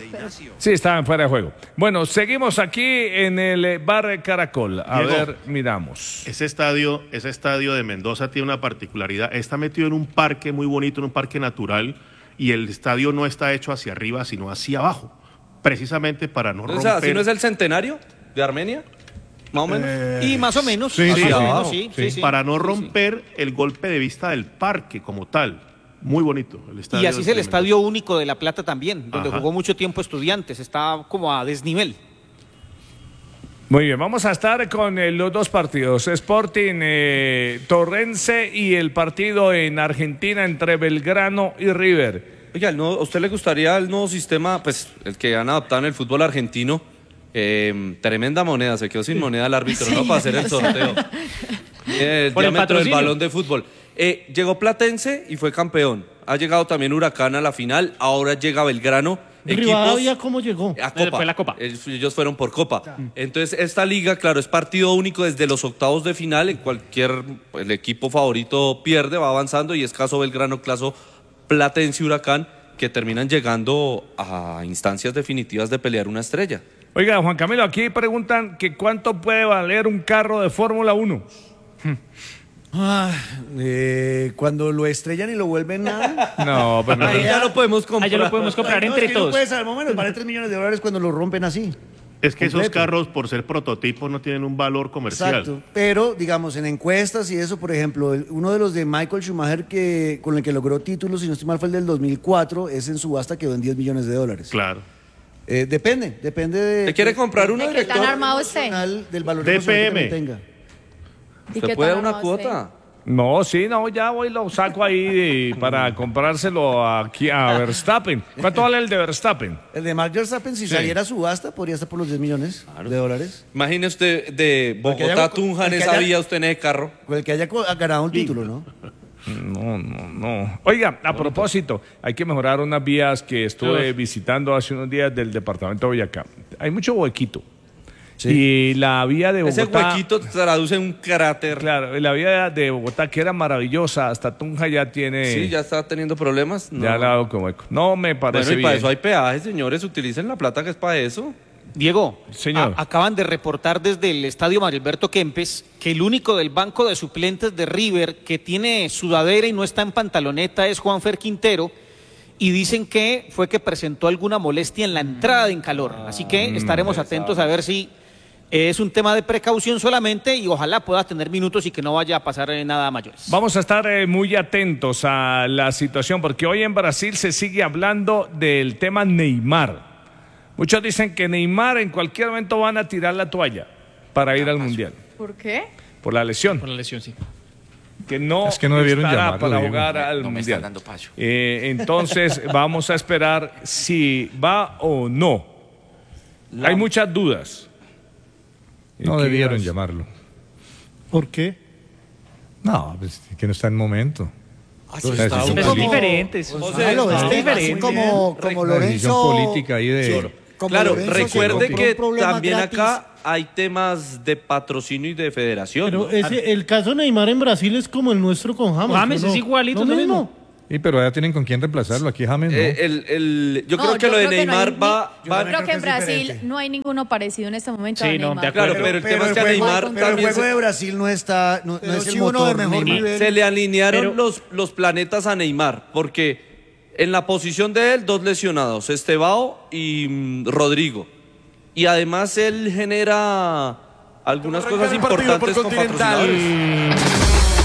Sí, estaban fuera de juego. Bueno, seguimos aquí en el eh, Bar Caracol. A Diego, ver, miramos. Ese estadio, ese estadio de Mendoza tiene una particularidad. Está metido en un parque muy bonito, en un parque natural, y el estadio no está hecho hacia arriba, sino hacia abajo. Precisamente para no O romper. sea, ¿si no es el centenario de Armenia? Más o menos. Y más o menos. Sí, más sí, o sí. menos, sí, sí, sí. Para no romper el golpe de vista del parque como tal. Muy bonito el estadio. Y así es el de Estadio Único de La Plata también, donde Ajá. jugó mucho tiempo Estudiantes. Está como a desnivel. Muy bien, vamos a estar con eh, los dos partidos. Sporting eh, Torrense y el partido en Argentina entre Belgrano y River. Oiga, ¿a usted le gustaría el nuevo sistema, pues el que han adaptado en el fútbol argentino? Eh, tremenda moneda, se quedó sin moneda el árbitro, ¿no? Para hacer el sorteo. Eh, el Por el diámetro del patrocinio. balón de fútbol. Eh, llegó Platense y fue campeón. Ha llegado también Huracán a la final, ahora llega Belgrano. Rivadavia, ¿cómo llegó? A Copa. Fue la Copa. Ellos, ellos fueron por Copa. Entonces, esta liga, claro, es partido único desde los octavos de final. En cualquier, el equipo favorito pierde, va avanzando y es caso Belgrano, caso Platense y Huracán, que terminan llegando a instancias definitivas de pelear una estrella. Oiga, Juan Camilo, aquí preguntan que cuánto puede valer un carro de Fórmula uno. Ah, eh, cuando lo estrellan y lo vuelven nada. No, pero Ahí ya lo podemos comprar. Ahí ya lo podemos comprar No, entre es que no todos. puede saber, momentos, vale tres millones de dólares cuando lo rompen así. Es que esos Completo. carros, por ser prototipos, no tienen un valor comercial. Exacto. Pero, digamos, en encuestas y eso, por ejemplo, el- uno de los de Michael Schumacher que, con el que logró títulos, si no estoy mal, fue el del dos mil cuatro, es en subasta quedó en diez millones de dólares. Claro. Eh, depende, depende de... ¿Te quiere comprar uno, ¿De qué tan director? armado usted? Del valor D P emocional que M. le tenga. ¿Y ¿Se qué puede tan una armado usted? cuota? No, sí, no, ya voy lo saco ahí de- para comprárselo aquí a Verstappen. ¿Cuánto vale el de Verstappen? El de Max Verstappen, si Sí. saliera a subasta, podría estar por los diez millones de dólares. Imagine usted de Porque Bogotá a haya- Tunja en el que esa haya- vía, usted en ese carro. Con el que haya co- ganado un título, ¿no? No, no, no. Oiga, a propósito, hay que mejorar unas vías que estuve Uf. visitando hace unos días del departamento de Boyacá. Hay mucho huequito. Y la vía de Ese Bogotá... huequito traduce en un cráter. Claro, la vía de Bogotá, que era maravillosa, hasta Tunja ya tiene... Sí, ya está teniendo problemas. No. Ya la ha dado como hueco. No me parece Bueno, y para bien. eso hay peajes, señores. Utilicen la plata que es para eso. Diego, Señor. a- acaban de reportar desde el estadio Mario Alberto Kempes que el único del banco de suplentes de River que tiene sudadera y no está en pantaloneta es Juanfer Quintero, y dicen que fue que presentó alguna molestia en la entrada en calor. Así que estaremos atentos a ver si es un tema de precaución solamente y ojalá pueda tener minutos y que no vaya a pasar eh, nada a mayores. Vamos a estar eh, muy atentos a la situación, porque hoy en Brasil se sigue hablando del tema Neymar. Muchos dicen que Neymar en cualquier momento van a tirar la toalla para ir al Mundial, ¿Por qué? por la lesión. Por la lesión, sí. Que no, Es que no debieron estará llamarlo, para Diego. jugar al No me Mundial. están dando paso. Eh, entonces vamos a esperar si va o no. Hay muchas dudas. No ¿Qué debieron dirás? llamarlo. ¿Por qué? No, pues, que no está en momento. Ah, sí, está así bien. Son como- diferentes. Gonzalo, Son es que así diferentes. como, como Una decisión Lorenzo... política ahí de... Sí, como Claro, Lorenzo se recuerde compró que un problema también gratis. acá hay temas de patrocinio y de federación. Pero ¿no? ese, el caso de Neymar en Brasil es como el nuestro con James. James ¿no? es igualito, Lo es lo mismo. Sí, pero ya tienen con quién reemplazarlo. Aquí James, ¿no? Eh, el, el- yo No, creo que yo lo de creo que no Neymar hay ni- va... Yo va- creo que en Brasil no hay ninguno parecido en este momento Sí, a no, Neymar. de acuerdo. Claro, pero el Pero tema es que a el juego- Neymar pero el también juego se, de Brasil no está, no, no Pero es el sí uno motor de mejor Neymar. nivel. se le alinearon Pero- los, los planetas a Neymar, porque en la posición de él, dos lesionados, Estebao y mm, Rodrigo. Y además él genera algunas cosas El partido por importantes con Continental. patrocinadores.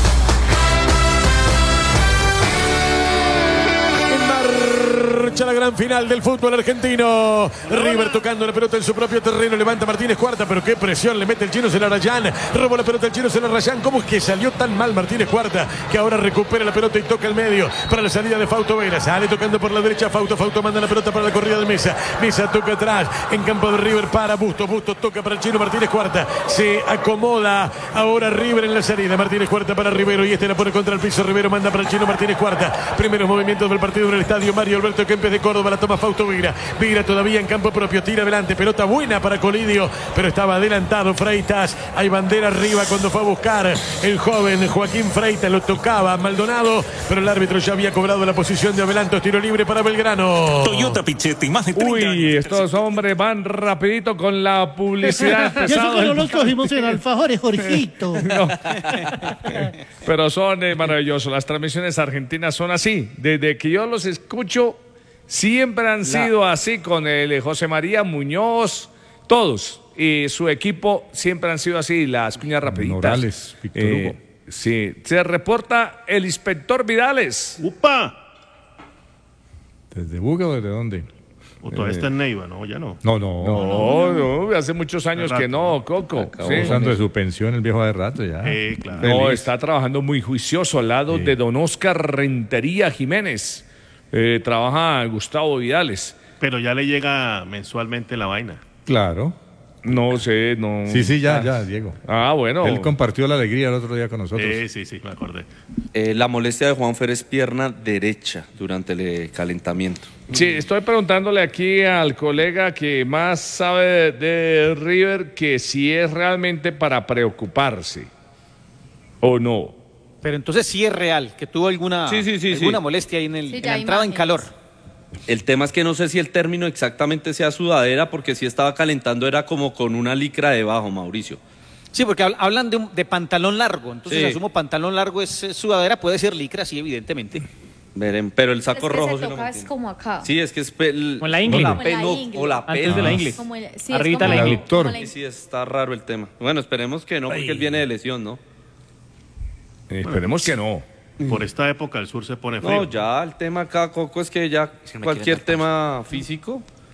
Marcha la gran final del fútbol argentino. River tocando la pelota en su propio terreno. Levanta Martínez Cuarta, pero qué presión le mete el chino Celarayán. Robó la pelota el chino Celarayán. ¿Cómo es que salió tan mal Martínez Cuarta? Que ahora recupera la pelota y toca el medio para la salida de Fausto Vera. Sale tocando por la derecha Fausto. Fausto manda la pelota para la corrida de Mesa. Mesa toca atrás en campo de River para Busto. Busto toca para el chino Martínez Cuarta. Se acomoda ahora River en la salida. Martínez Cuarta para Rivero y este la pone contra el piso. Rivero manda para el chino Martínez Cuarta. Primeros movimientos del partido en el estadio Mario Alberto Kempes de Córdoba. La toma Fausto Vira. Vira todavía en campo propio. Tira adelante. Pelota buena para Colidio. Pero estaba adelantado Freitas. Hay bandera arriba cuando fue a buscar el joven Joaquín Freitas. Lo tocaba Maldonado. Pero el árbitro ya había cobrado la posición de adelanto. Tiro libre para Belgrano. Toyota Pichetti, más de treinta Uy, años. estos hombres van rapidito con la publicidad. Y eso pesado que no del- los cogimos en alfajores, Jorgito. No. Pero son eh, maravillosos. Las transmisiones argentinas son así. Desde que yo los escucho, siempre han sido así con el eh, José María Muñoz, todos. Y su equipo siempre han sido así, las cuñas rapiditas. Morales, Víctor Hugo. Sí, se reporta el inspector Vidales. ¡Upa! ¿Desde Buga o desde dónde? O todavía está en Neiva, ¿no? Ya no. No, no. No, no, hace muchos años Hace que no, Coco. Acabó Sí. usando de su pensión el viejo de rato ya. Sí, claro. No, Feliz. está trabajando muy juicioso al lado Sí. de don Oscar Rentería Jiménez. Eh, trabaja Gustavo Vidales. Pero ya le llega mensualmente la vaina. Claro. No sé, no. Sí, sí, ya, Ah. ya, Diego. Ah, bueno. Él compartió la alegría el otro día con nosotros. Sí, sí, sí, me acordé. Eh, la molestia de Juanfer es pierna derecha durante el eh, calentamiento. Sí, estoy preguntándole aquí al colega que más sabe de River que si es realmente para preocuparse o no. Pero entonces sí es real, que tuvo alguna, Sí, sí, sí, alguna sí. molestia ahí en, el, Sí, en ya la hay entrada en imágenes. calor. El tema es que no sé si el término exactamente sea sudadera, porque si estaba calentando era como con una licra debajo, Mauricio. Sí, porque habl- hablan de, un- de pantalón largo, entonces Sí. asumo pantalón largo es eh, sudadera, puede ser licra, sí, evidentemente. Veren, pero el Es saco que rojo se sí no toca me es entiendo. como acá. Sí, es que es pel- Como la ingle. o Como la la pelo ingle. o la Antes pelo. de la ingle. Como el- sí, Arribita es la como- ingle. como Doctor. la Sí, ingle. sí, está raro el tema. Bueno, esperemos que no, porque él viene de lesión, ¿no? Eh, esperemos que no. Por esta época el sur se pone frío. No, ya el tema acá, Coco, es que ya Es que me cualquier quieren dar tema físico,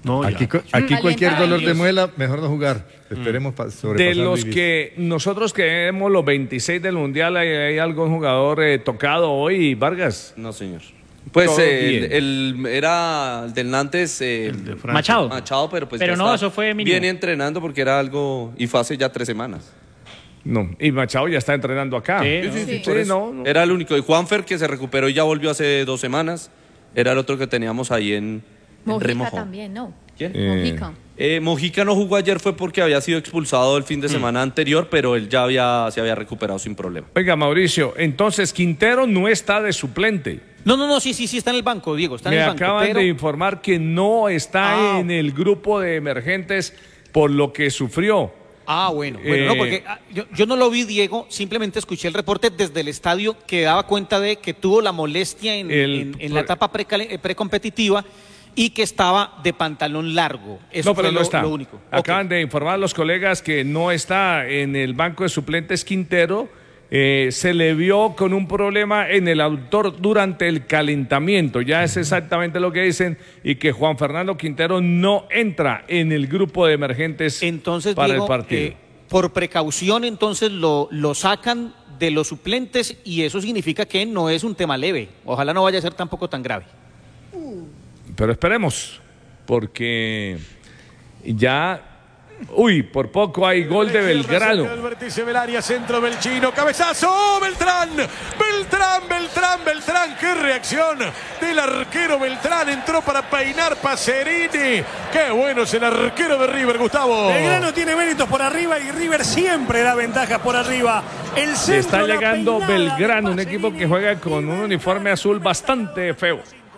No, aquí ya. aquí cualquier dolor de Dios. muela, mejor no jugar. Esperemos pa- De sobrepasarlo los y listo. que nosotros queremos los veintiséis del Mundial, ¿hay, hay algún jugador eh, tocado hoy, Vargas? No, señor. Pues Todo eh, bien. el, el- era el del Nantes. eh, Machado. Machado, pero pues Pero ya no, está eso fue mínimo. Viene entrenando porque era algo. Y fue hace ya tres semanas. No, y Machado ya está entrenando acá. Sí, Sí, ¿no? sí, sí, Sí, por eso. no, no. Era el único. Y Juanfer, que se recuperó y ya volvió hace dos semanas. Era el otro que teníamos ahí en, en Mojica Remojo. también, ¿no? ¿Quién? Mojica. Eh, Mojica no jugó ayer fue porque había sido expulsado el fin de semana anterior, pero él ya había, se había recuperado sin problema. Oiga, Mauricio, entonces Quintero no está de suplente. No, no, no, sí, sí, sí, está en el banco, Diego, está en Me el banco. acaban pero- de informar que no está Ah. en el grupo de emergentes por lo que sufrió. Ah, bueno, bueno, no, Eh, porque ah, yo, yo no lo vi, Diego, simplemente escuché el reporte desde el estadio que daba cuenta de que tuvo la molestia en, El- en- en la etapa precale- eh, precompetitiva y que estaba de pantalón largo. Eso no, pero fue no lo, está. lo único. Acaban de informar los colegas que no está en el banco de suplentes Quintero. Eh, se le vio con un problema en el aductor durante el calentamiento. Ya es exactamente lo que dicen y que Juan Fernando Quintero no entra en el grupo de emergentes Entonces, para Diego, el partido. eh, por precaución, entonces lo, lo sacan de los suplentes y eso significa que no es un tema leve. Ojalá no vaya a ser tampoco tan grave. Pero esperemos, porque ya... Uy, por poco hay gol de Belgrano. El vértice del área, centro del chino, cabezazo, ¡oh, Beltrán! Beltrán, Beltrán, Beltrán, qué reacción del arquero Beltrán, entró para peinar Pacerini. Qué bueno es el arquero de River, Gustavo. Belgrano tiene méritos por arriba y River siempre da ventajas por arriba. El centro, Está la llegando peinada de Belgrano, un Pacerini. equipo que juega con un uniforme azul bastante feo.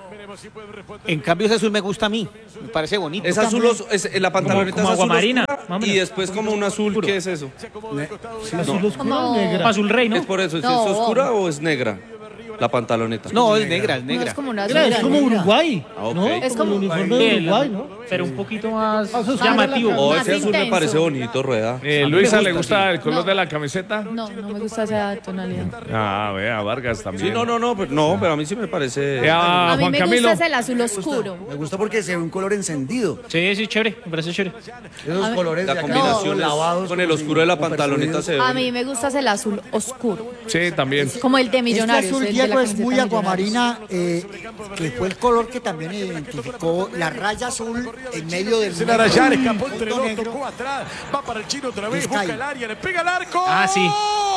En cambio, ese azul me gusta a mí, me parece bonito. Es azul, os- es, la pantaloneta como es azul aguamarina, oscura más o y menos. después como un azul, ¿qué es eso? Azul oscuro Como- o negra. Azul rey, ¿no? Es por eso, ¿es No. oscura o es negra? La pantaloneta. No, es negra, es No, negra. es como una Mira, es como negra. Uruguay, Ah, ok. ¿no? Es como como- el uniforme Sí, de la- Uruguay, ¿no? Pero un poquito más Más oscuro. llamativo. Oh, Más ese azul me intenso. parece bonito, Rueda. Eh, A mí Luisa, me ¿le gusta, gusta sí. el color No. de la camiseta? No, no me gusta esa tonalidad. Ah, vea, Vargas también. Sí, no, no, no, pero, no, pero a mí sí me parece. Eh, ah, A mí Juan me Camilo. gusta es el azul oscuro. Me gusta porque se ve un color encendido. Sí, sí, chévere, me parece chévere. Esos colores La de acá, combinación es- lavados con el como oscuro de la como pantaloneta perfumidos. se ve. A mí me gusta es el azul oscuro. Sí, también. Como el de Este Millonarios. azul, el de la Diego, es camiseta muy de Millonarios. aguamarina, eh, que fue el color que también identificó la raya azul en medio del Se la Arayán, negro, escapó entre punto dos, negro. tocó atrás, va para el chino otra vez, Vizcay. busca el área, le pega el arco. Ah, sí.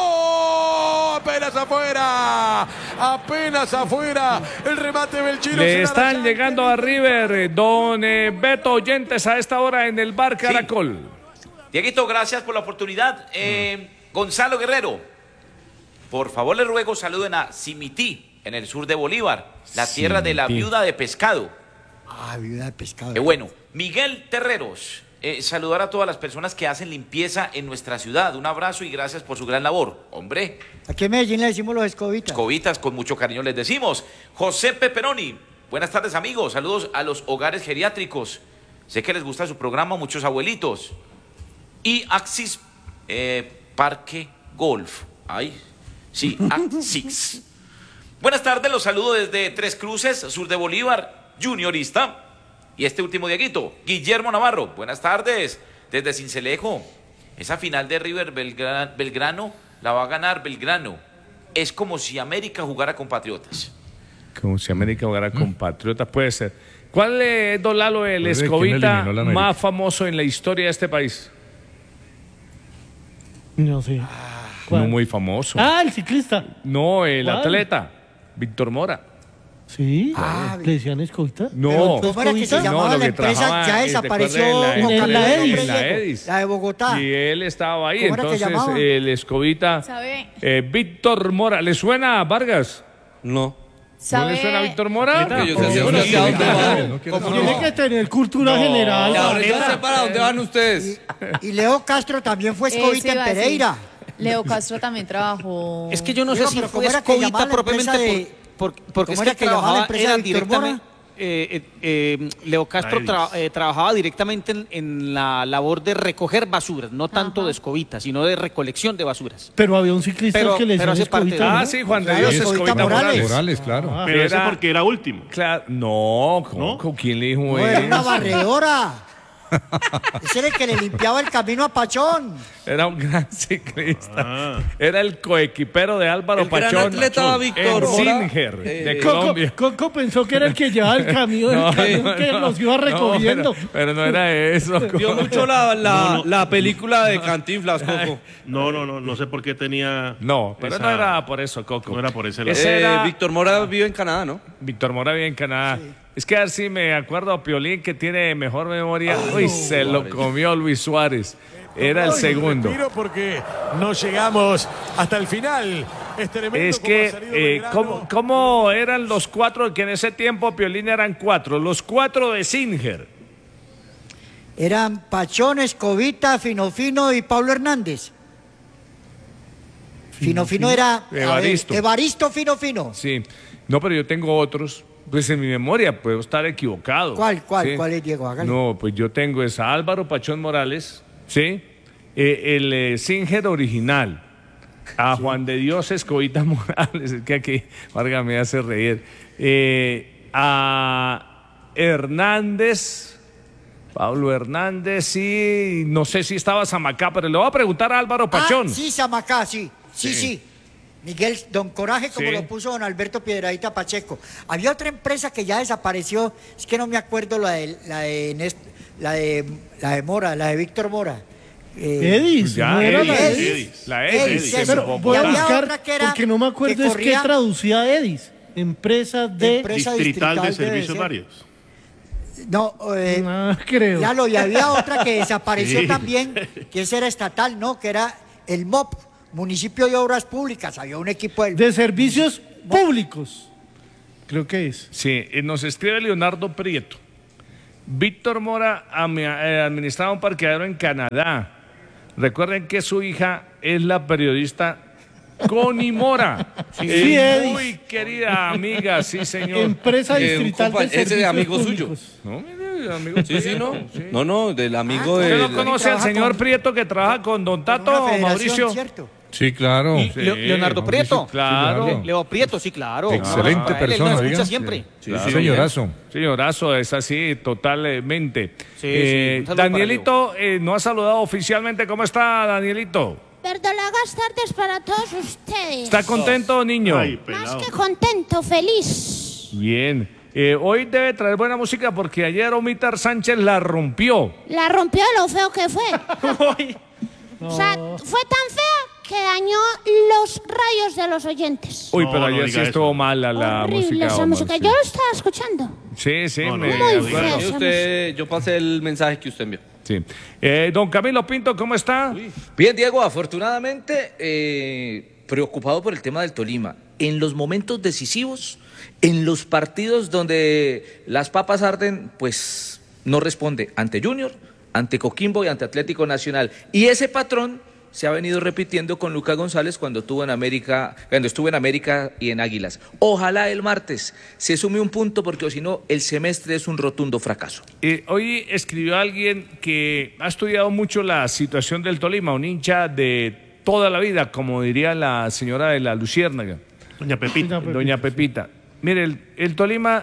Apenas afuera, apenas afuera, el remate del chino. Le se la están Arayán. llegando a River, eh, don eh, Beto Oyentes, a esta hora en el bar Caracol. Dieguito, gracias por la oportunidad. Eh, Gonzalo Guerrero, por favor le ruego saluden a Simití, en el sur de Bolívar, la tierra de la Simití. viuda de pescado. Ah, viuda de pescado. Qué bueno. Miguel Terreros, eh, saludar a todas las personas que hacen limpieza en nuestra ciudad. Un abrazo y gracias por su gran labor. Hombre, Aquí en Medellín le decimos los escobitas. escobitas, con mucho cariño les decimos. José Peperoni, buenas tardes amigos. Saludos a los hogares geriátricos. Sé que les gusta su programa, muchos abuelitos. Y Axis eh, Parque Golf. Ay, sí, Axis. Buenas tardes, los saludo desde Tres Cruces, sur de Bolívar, juniorista. Y este último Dieguito, Guillermo Navarro. Buenas tardes, desde Cincelejo. Esa final de River Belgra- Belgrano la va a ganar Belgrano. Es como si América jugara con Patriotas. Como si América jugara con Patriotas, puede ser. ¿Cuál es, don Lalo, el Pues, ¿quién escobita eliminó la América? más famoso en la historia de este país? No sé. No ¿Cuál? muy famoso. Ah, el ciclista. No, el ¿Cuál? atleta, Víctor Mora. Sí. Ah, ¿Le decían escobita? No, ¿Cómo era que se ¿Escobita? llamaba no, lo la que empresa? trabajaba, Ya eh, ¿te desapareció. acuerdas de con en la Carlos Edis? Hombre En la Diego. Edis. La de Bogotá. Y él estaba ahí, ¿Cómo era que entonces llamaba? el escobita, ¿Sabe? eh, Víctor Mora. ¿Le suena a Vargas? No. ¿No ¿Sabe? le suena a Víctor Mora? Que yo sé hacia dónde- hacia dónde va. Tiene que tener cultura No. general. Y ahora Varela. ya sé para dónde van ustedes. Y Leo Castro también fue Ese escobita en iba a decir. Pereira. Leo Castro también trabajó. Es que yo no sé Diego, si pero fue ¿cómo era que escobita llamaba la propiamente empresa de- por, por- porque es ¿Cómo que era que llamaba la trabajaba empresa era de Víctor directamente, eh, eh, eh, Leo Castro tra- eh, trabajaba directamente en, en la labor de recoger basuras, no tanto de escobita, sino de recolección de basuras. Pero había un ciclista Pero- que le pero decían hace parte de- escobita, ¿no? Ah, sí, Juan de Claro, Dios Escobita Escobita Morales. Morales. Morales, claro. Ah. Pero Era- ese porque era último. Claro, no, ¿cómo? ¿Con quién le dijo No, era una eso? barredora. Ese era el que le limpiaba el camino a Pachón. Era un gran ciclista. Ah. Era el coequipero de Álvaro El gran Pachón. atleta Pachón, Víctor en Mora, Singer, eh, de Coco, Colombia. Coco pensó que era el que llevaba el camión, el No, camión no, que no, los iba no, recogiendo. pero, pero no era eso. Vio mucho la, la, No, no. la película de Cantinflas, Coco. No, no, no, no sé por qué tenía. No, pero esa- no era por eso, Coco. No era por ese lado. Ese Eh, era Víctor Mora vive en Canadá, ¿no? Víctor Mora vive en Canadá. Es que a ver si me acuerdo a Piolín, que tiene mejor memoria. Uy, se lo comió Luis Suárez. Era el Ay, segundo. respiro porque no llegamos hasta el final. Es tremendo Es cómo ha que, salido eh, Belgrano. ¿cómo, cómo eran los cuatro? Que en ese tiempo Piolín eran cuatro. Los cuatro de Singer. Eran Pachón, Escobita, Fino Fino y Pablo Hernández. Fino Fino era a ver, Evaristo. Evaristo Fino Fino. Sí. No, pero yo tengo otros. Pues en mi memoria puedo estar equivocado. ¿Cuál, cuál, Sí. cuál es, Diego? Hágale. No, pues yo tengo es a Álvaro Pachón Morales, ¿sí? Eh, el eh, Singer original, a Juan de Dios Escobita Morales, es que aquí Vargas me hace reír, eh, a Hernández, Pablo Hernández, y no sé si estaba Zamacá, pero le voy a preguntar a Álvaro Pachón. Ah, sí, Samacá, sí. Sí, sí. Sí. Miguel Don Coraje, como Sí. lo puso don Alberto Piedradita Pacheco. Había otra empresa que ya desapareció, es que no me acuerdo la de la de, Nest- la de, la de Mora, la de Víctor Mora. Eh, Edis, Ya, no era Edis, la Edis. Edis. La Edis, Edis. eso. Pero voy Y a había buscar otra que era- porque no me acuerdo que es corría- que traducía Edis. Empresa de... Empresa Distrital de debe servicios ser. varios. No, eh, No creo. ya lo, y había otra que desapareció Sí. también, que esa era estatal, ¿no? Que era el M O P, Municipio de Obras Públicas. Había un equipo del... De servicios públicos. Creo que es. Sí, eh, nos escribe Leonardo Prieto. Víctor Mora ami- eh, administraba un parqueadero en Canadá. Recuerden que su hija es la periodista Connie Mora. Sí, Eh, Edis. muy querida amiga, sí, señor. Empresa Eh, un distrital compa- de ese de servicios amigo suyo. públicos. No, mire, amigo Sí, sí, no. Prieto, sí. No, no, del amigo Ah, de. ¿Usted no conoce al trabaja señor con- Prieto que trabaja con Don Tato una o federación, Mauricio? ¿cierto? Sí, claro. Y Leo- Leonardo Mauricio, Prieto. claro. Le- Leo Prieto, sí, claro. Excelente Un abrazo para él, él persona, nos escucha diga. siempre. Sí, sí, señorazo. Señorazo, es así, totalmente. Sí, Eh, sí, un saludo para Danielito eh, no ha saludado oficialmente. ¿Cómo está, Danielito? Verdolagas tardes para todos ustedes. ¿Está contento, niño? Ay, Más pelado. que contento, feliz. Bien. Eh, hoy debe traer buena música porque ayer Omitar Sánchez la rompió. La rompió de lo feo que fue. O sea, fue tan fea que dañó los rayos de los oyentes. Uy, No, pero no ayer diga sí estuvo eso. mala la Horrible música. esa Omar, música. sí. Yo lo estaba escuchando. Sí, sí, No, no, me no, Muy no, fea. Sí, usted, yo pasé el mensaje que usted envió. Sí. Eh, don Camilo Pinto, ¿cómo está? Bien, Diego, afortunadamente eh, preocupado por el tema del Tolima. En los momentos decisivos, en los partidos donde las papas arden, pues no responde ante Junior, ante Coquimbo y ante Atlético Nacional. Y ese patrón se ha venido repitiendo con Lucas González cuando estuvo en América, cuando estuvo en América y en Águilas. Ojalá el martes se sume un punto porque si no el semestre es un rotundo fracaso. Eh, hoy escribió alguien que ha estudiado mucho la situación del Tolima, un hincha de toda la vida, como diría la señora de la Luciérnaga. Doña Pepita. Doña Pepita. Mire, el, el Tolima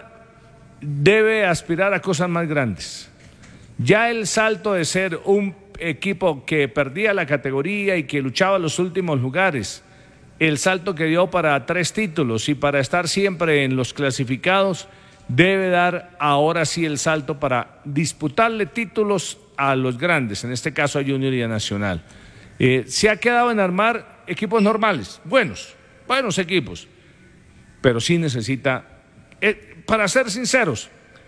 debe aspirar a cosas más grandes. Ya el salto de ser un equipo que perdía la categoría y que luchaba los últimos lugares, el salto que dio para tres títulos y para estar siempre en los clasificados, debe dar ahora sí el salto para disputarle títulos a los grandes, en este caso a Junior y a Nacional. Eh, se ha quedado en armar equipos normales, buenos, buenos equipos, pero sí necesita, eh, para ser sinceros,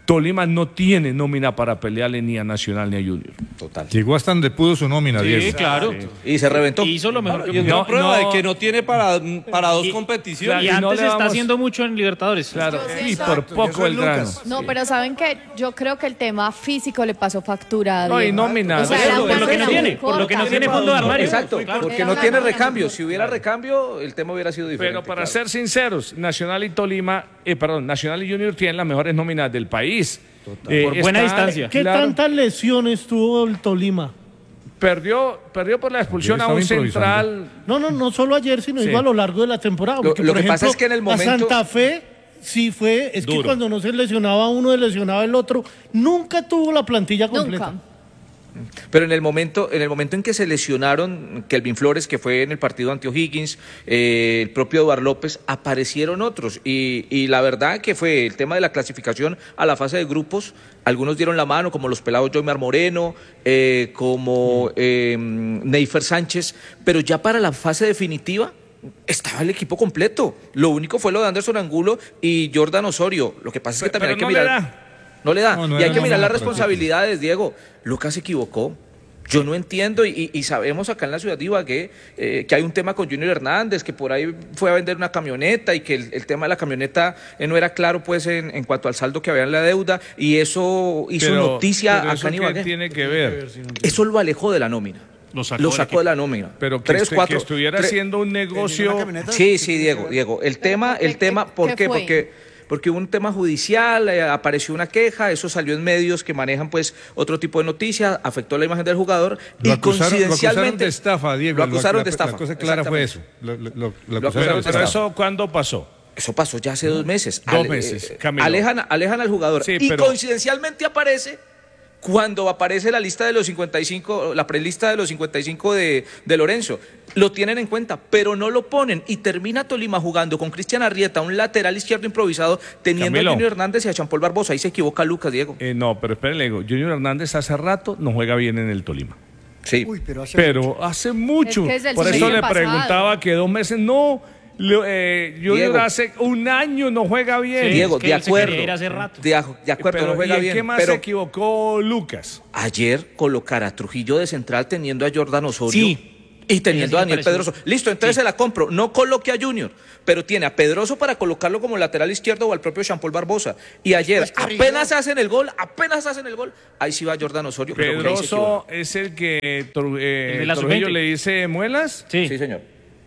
Tolima no tiene nómina para pelearle ni a Nacional ni a Junior. Total. Llegó hasta donde pudo su nómina, Sí, Diego. claro. Sí. Y se reventó. Hizo lo mejor que Y pudo. una prueba no. de que no tiene para, para dos Y- competiciones. Y y no antes le está vamos- haciendo mucho en Libertadores. Claro, Yo y siento- por poco el grano. No, pero ¿saben qué? Yo creo que el tema físico le pasó factura a No, y Diego. nómina. O sea, Por era eso, una por lo que no nómina tiene, muy por lo que no corta. tiene fondo de armario. Exacto, Claro. porque Era no una tiene nómina recambio. muy Si hubiera recambio, el tema hubiera sido diferente. Pero para claro. ser sinceros, Nacional y Tolima, eh, perdón, Nacional y Junior tienen las mejores nóminas del país. Eh, Por buena está- distancia. ¿Qué claro, tantas lesiones tuvo el Tolima? Perdió, perdió por la expulsión a Ayer un estaba central. No, no, no solo ayer, sino Sí. digo a lo largo de la temporada. Lo- Porque, lo por que pasa ejemplo, es que en el a momento- Santa Fe sí fue, es que Duro. cuando no se lesionaba uno, se lesionaba el otro. Nunca tuvo la plantilla completa. Nunca. Pero en el momento, en el momento en que se lesionaron Kelvin Flores, que fue en el partido ante O'Higgins, eh, el propio Eduardo López, aparecieron otros. Y, y la verdad que fue el tema de la clasificación a la fase de grupos. Algunos dieron la mano, como los pelados Joymar Moreno, eh, como eh, Neifer Sánchez, pero ya para la fase definitiva estaba el equipo completo. Lo único fue lo de Anderson Angulo y Jordan Osorio. Lo que pasa es que también Pero hay no que le mirar. da. No le da. No, no y hay era que mirar nómina las para el responsabilidades, Diego. Lucas se equivocó. Yo no entiendo y, y sabemos acá en la ciudad de Ibagué eh, que hay un tema con Junior Hernández, que por ahí fue a vender una camioneta y que el, el tema de la camioneta eh, no era claro pues en, en cuanto al saldo que había en la deuda y eso hizo Pero- noticia pero acá ¿eso en qué Ibagué. tiene que ver? Eso lo alejó de la nómina. Lo sacó, Lo del sacó equipo. de la nómina. Pero que, Tres, este- cuatro, que estuviera tres- haciendo un negocio. Sí, sí, Diego, Diego. El tema, el ¿Qué- tema, qué- ¿por qué qué? fue? Porque, porque hubo un tema judicial, eh, apareció una queja, eso salió en medios que manejan pues otro tipo de noticias, afectó la imagen del jugador Lo y acusaron, lo acusaron coincidencialmente de estafa, Diego. Lo acusaron la, de estafa. La cosa clara fue eso. exactamente. Lo, lo- lo- lo Lo acusaron Pero, de pero estafa. eso, ¿cuándo pasó? Eso pasó ya hace dos meses. Dos Ale- meses, eh, Camilo. Alejan, alejan al jugador. Sí, y pero- coincidencialmente aparece cuando aparece la lista de los cincuenta y cinco, la prelista de los cincuenta y cinco de, de Lorenzo. Lo tienen en cuenta, pero no lo ponen. Y termina Tolima jugando con Cristian Arrieta, un lateral izquierdo improvisado, teniendo Camilo. a Junior Hernández y a Jean Paul Barbosa. Ahí se equivoca Lucas, Diego. Eh, no, pero espérenle, digo, Junior Hernández hace rato no juega bien en el Tolima. Sí. Uy, pero hace Pero hace mucho. Es que es del Por eso siglo le pasado. preguntaba que dos meses no. Lo- eh, Junior Diego. hace un año no juega bien. Diego, es que de él se acuerdo. quería ir hace rato. De, aj- de acuerdo, Pero, no juega ¿y en bien. qué más pero se equivocó Lucas? ayer colocar a Trujillo de central teniendo a Jordan Osorio. Sí. Y teniendo a Eso sí me Daniel pareció. Pedroso. Listo, entonces se la compro. No coloque a Junior, pero tiene a Pedroso para colocarlo como lateral izquierdo o al propio Jean Paul Barbosa. Y ayer, Pues Carrillo. apenas hacen el gol, apenas hacen el gol, ahí sí va Jordan Osorio. pero que ahí se Pedroso es el que Tru- eh, El de la Trujillo sub veinte. le dice muelas. Sí. equivoca. Sí, señor.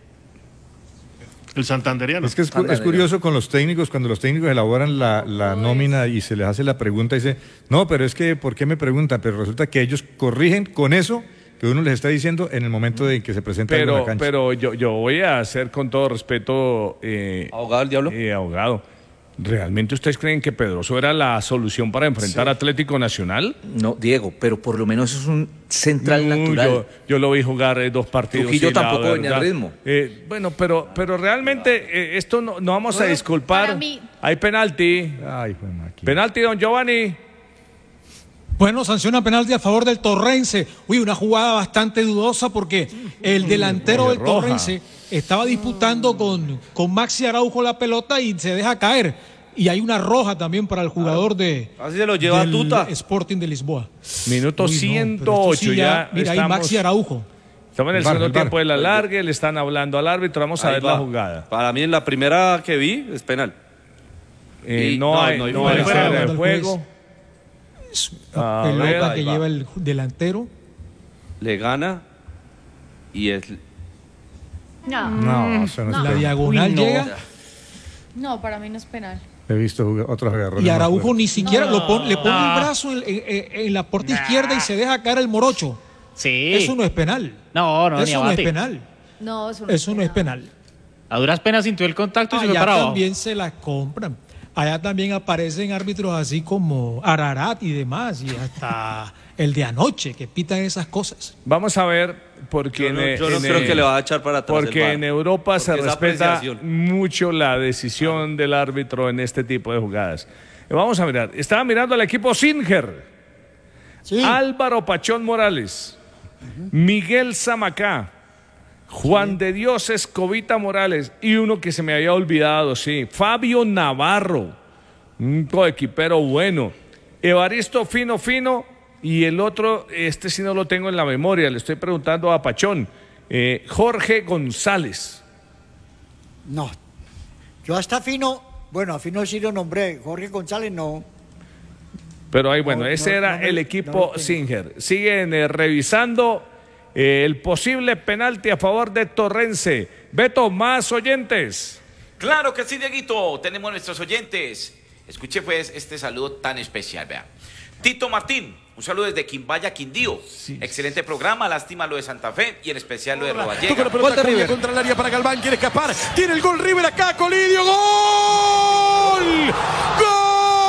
El santanderiano. Es que es, cu- es curioso con los técnicos, cuando los técnicos elaboran la, la nómina y se les hace la pregunta, dice, no, pero es que, ¿por qué me preguntan? Pero resulta que ellos corrigen con eso que uno les está diciendo en el momento de que se presenta algo en Pero, la cancha. pero yo, yo voy a hacer con todo respeto. Eh, ¿Abogado del diablo? eh, abogado. ¿Realmente ustedes creen que Pedroso era la solución para enfrentar a Atlético Nacional? No, Diego, pero por lo menos es un central No, natural. Yo, yo lo vi jugar eh, dos partidos. Trujillo y la tampoco venía verdad, al ritmo. eh, bueno, pero, pero realmente eh, esto no, no vamos a disculpar. para mí- Hay penalti. Ay, fue máquina. Penalti, don Giovanni. Bueno, sanciona penalti a favor del Torrense. Uy, una jugada bastante dudosa porque el delantero del roja. Torrense estaba disputando con, con Maxi Araujo la pelota y se deja caer. Y hay una roja también para el jugador de Así se lo lleva del Tuta. Sporting de Lisboa. Minuto Uy, no, ciento pero ocho. esto sí ya mira, ahí estamos, Maxi Araujo. estamos en el, El VAR, segundo el VAR. tiempo de la larga. Le están hablando al árbitro. Vamos a Ahí ver va. la jugada. Para mí en la primera que vi es penal. Eh, Y- no, no, hay, no hay no fuera hay de fuera juego. de juego. A pelota ver, que ahí va. lleva el delantero. Le gana y es... No, No, eso no, No. es La penal. diagonal Uy, no. llega no, para mí no es penal. He visto jugar- otros agarrones. y más Araujo fuertes. ni siquiera lo pon- le pone No. el brazo en, en- en- en la puerta izquierda y se deja caer el morocho. Sí. Eso no es penal. No, no, ni Eso no es abate. penal. No, eso no, Eso no es penal. A duras penas sintió el contacto y se fue Allá para abajo. también se la compran. Allá también aparecen árbitros así como Ararat y demás, y hasta el de anoche que pitan esas cosas. Vamos a ver, porque Yo no, en, yo no en- creo que le va a echar para atrás el porque V A R. en Europa se Porque es respeta apreciación. mucho la decisión del árbitro en este tipo de jugadas. Eh, Vamos a mirar. Estaba mirando al equipo Singer. Sí. Álvaro Pachón Morales, Miguel Zamacá, Juan de Dios Escobita Morales y uno que se me había olvidado, sí, Fabio Navarro, un coequipero bueno. Evaristo Fino Fino y el otro, este sí no lo tengo en la memoria, le estoy preguntando a Pachón, eh, Jorge González. No, yo hasta Fino, bueno, a Fino sí lo nombré, Jorge González no. Pero ahí, bueno, No, ese no, era no me- el no equipo me- Singer. Siguen eh, revisando eh, el posible penalti a favor de Torrense. Beto, más oyentes. Claro que sí, Dieguito. Tenemos nuestros oyentes. Escuche pues este saludo tan especial, vea. Tito Martín, un saludo desde Quimbaya, Quindío. Excelente programa, lástima lo de Santa Fe y en especial lo de Toca Rodallega. la pelota Acuña contra el área para Galván, quiere escapar, tiene el gol River acá, Colidio, ¡gol! ¡Gol!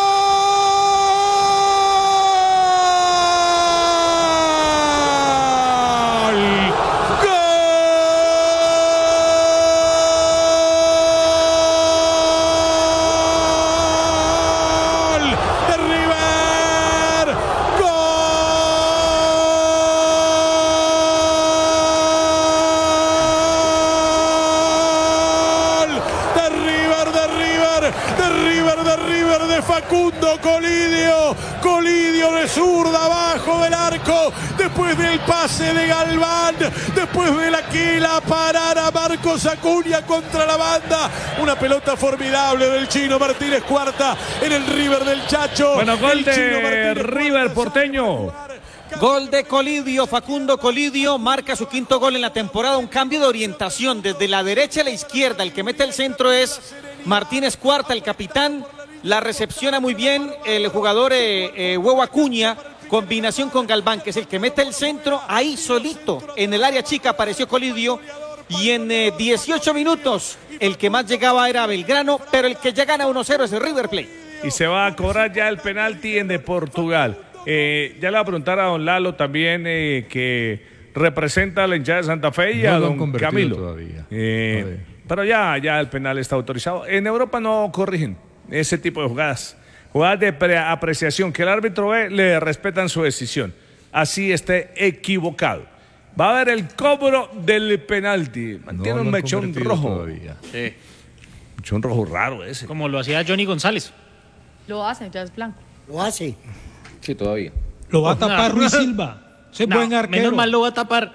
Facundo Colidio, Colidio de zurda abajo del arco, después del pase de Galván, después de la que la parara Marcos Acuña contra la banda, una pelota formidable del Chino Martínez Cuarta en el River del Chacho. Bueno, gol El Chino de Martínez River porteño. Gol de Colidio, Facundo Colidio marca su quinto gol en la temporada, un cambio de orientación desde la derecha a la izquierda, el que mete el centro es Martínez Cuarta, el capitán, la recepciona muy bien el jugador eh, eh, Huevo Acuña, combinación con Galván, que es el que mete el centro, ahí solito, en el área chica apareció Colidio, y en eh, dieciocho minutos el que más llegaba era Belgrano, pero el que ya gana uno cero es el River Plate. Y se va a cobrar ya el penalti en de Portugal. Eh, ya le voy a preguntar a don Lalo también, eh, que representa a la hinchada de Santa Fe y No a lo han don convertido Camilo. todavía. Eh, Todavía. pero ya, ya el penal está autorizado. En Europa no corrigen ese tipo de jugadas. Jugadas de pre- apreciación que el árbitro ve, le respetan su decisión. Así esté equivocado. Va a haber el cobro del penalti. Mantiene No lo un han mechón convertido rojo. todavía. Sí. Mechón rojo raro ese. Como lo hacía Johnny González. Lo hacen, ya es blanco. Lo hace. Sí, todavía. Lo va a tapar No. Ruiz Silva. Ese No, buen arquero. menos mal lo va a tapar.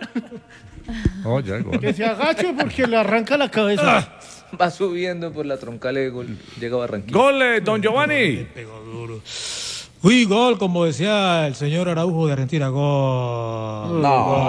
Oh, ya, gol. Que se agache porque le arranca la cabeza. Va subiendo por la troncal de gol. Llega a Barranquilla. Gol, eh, don Giovanni. Uy, gol, como decía el señor Araujo de Argentina. Gol. No. Gol.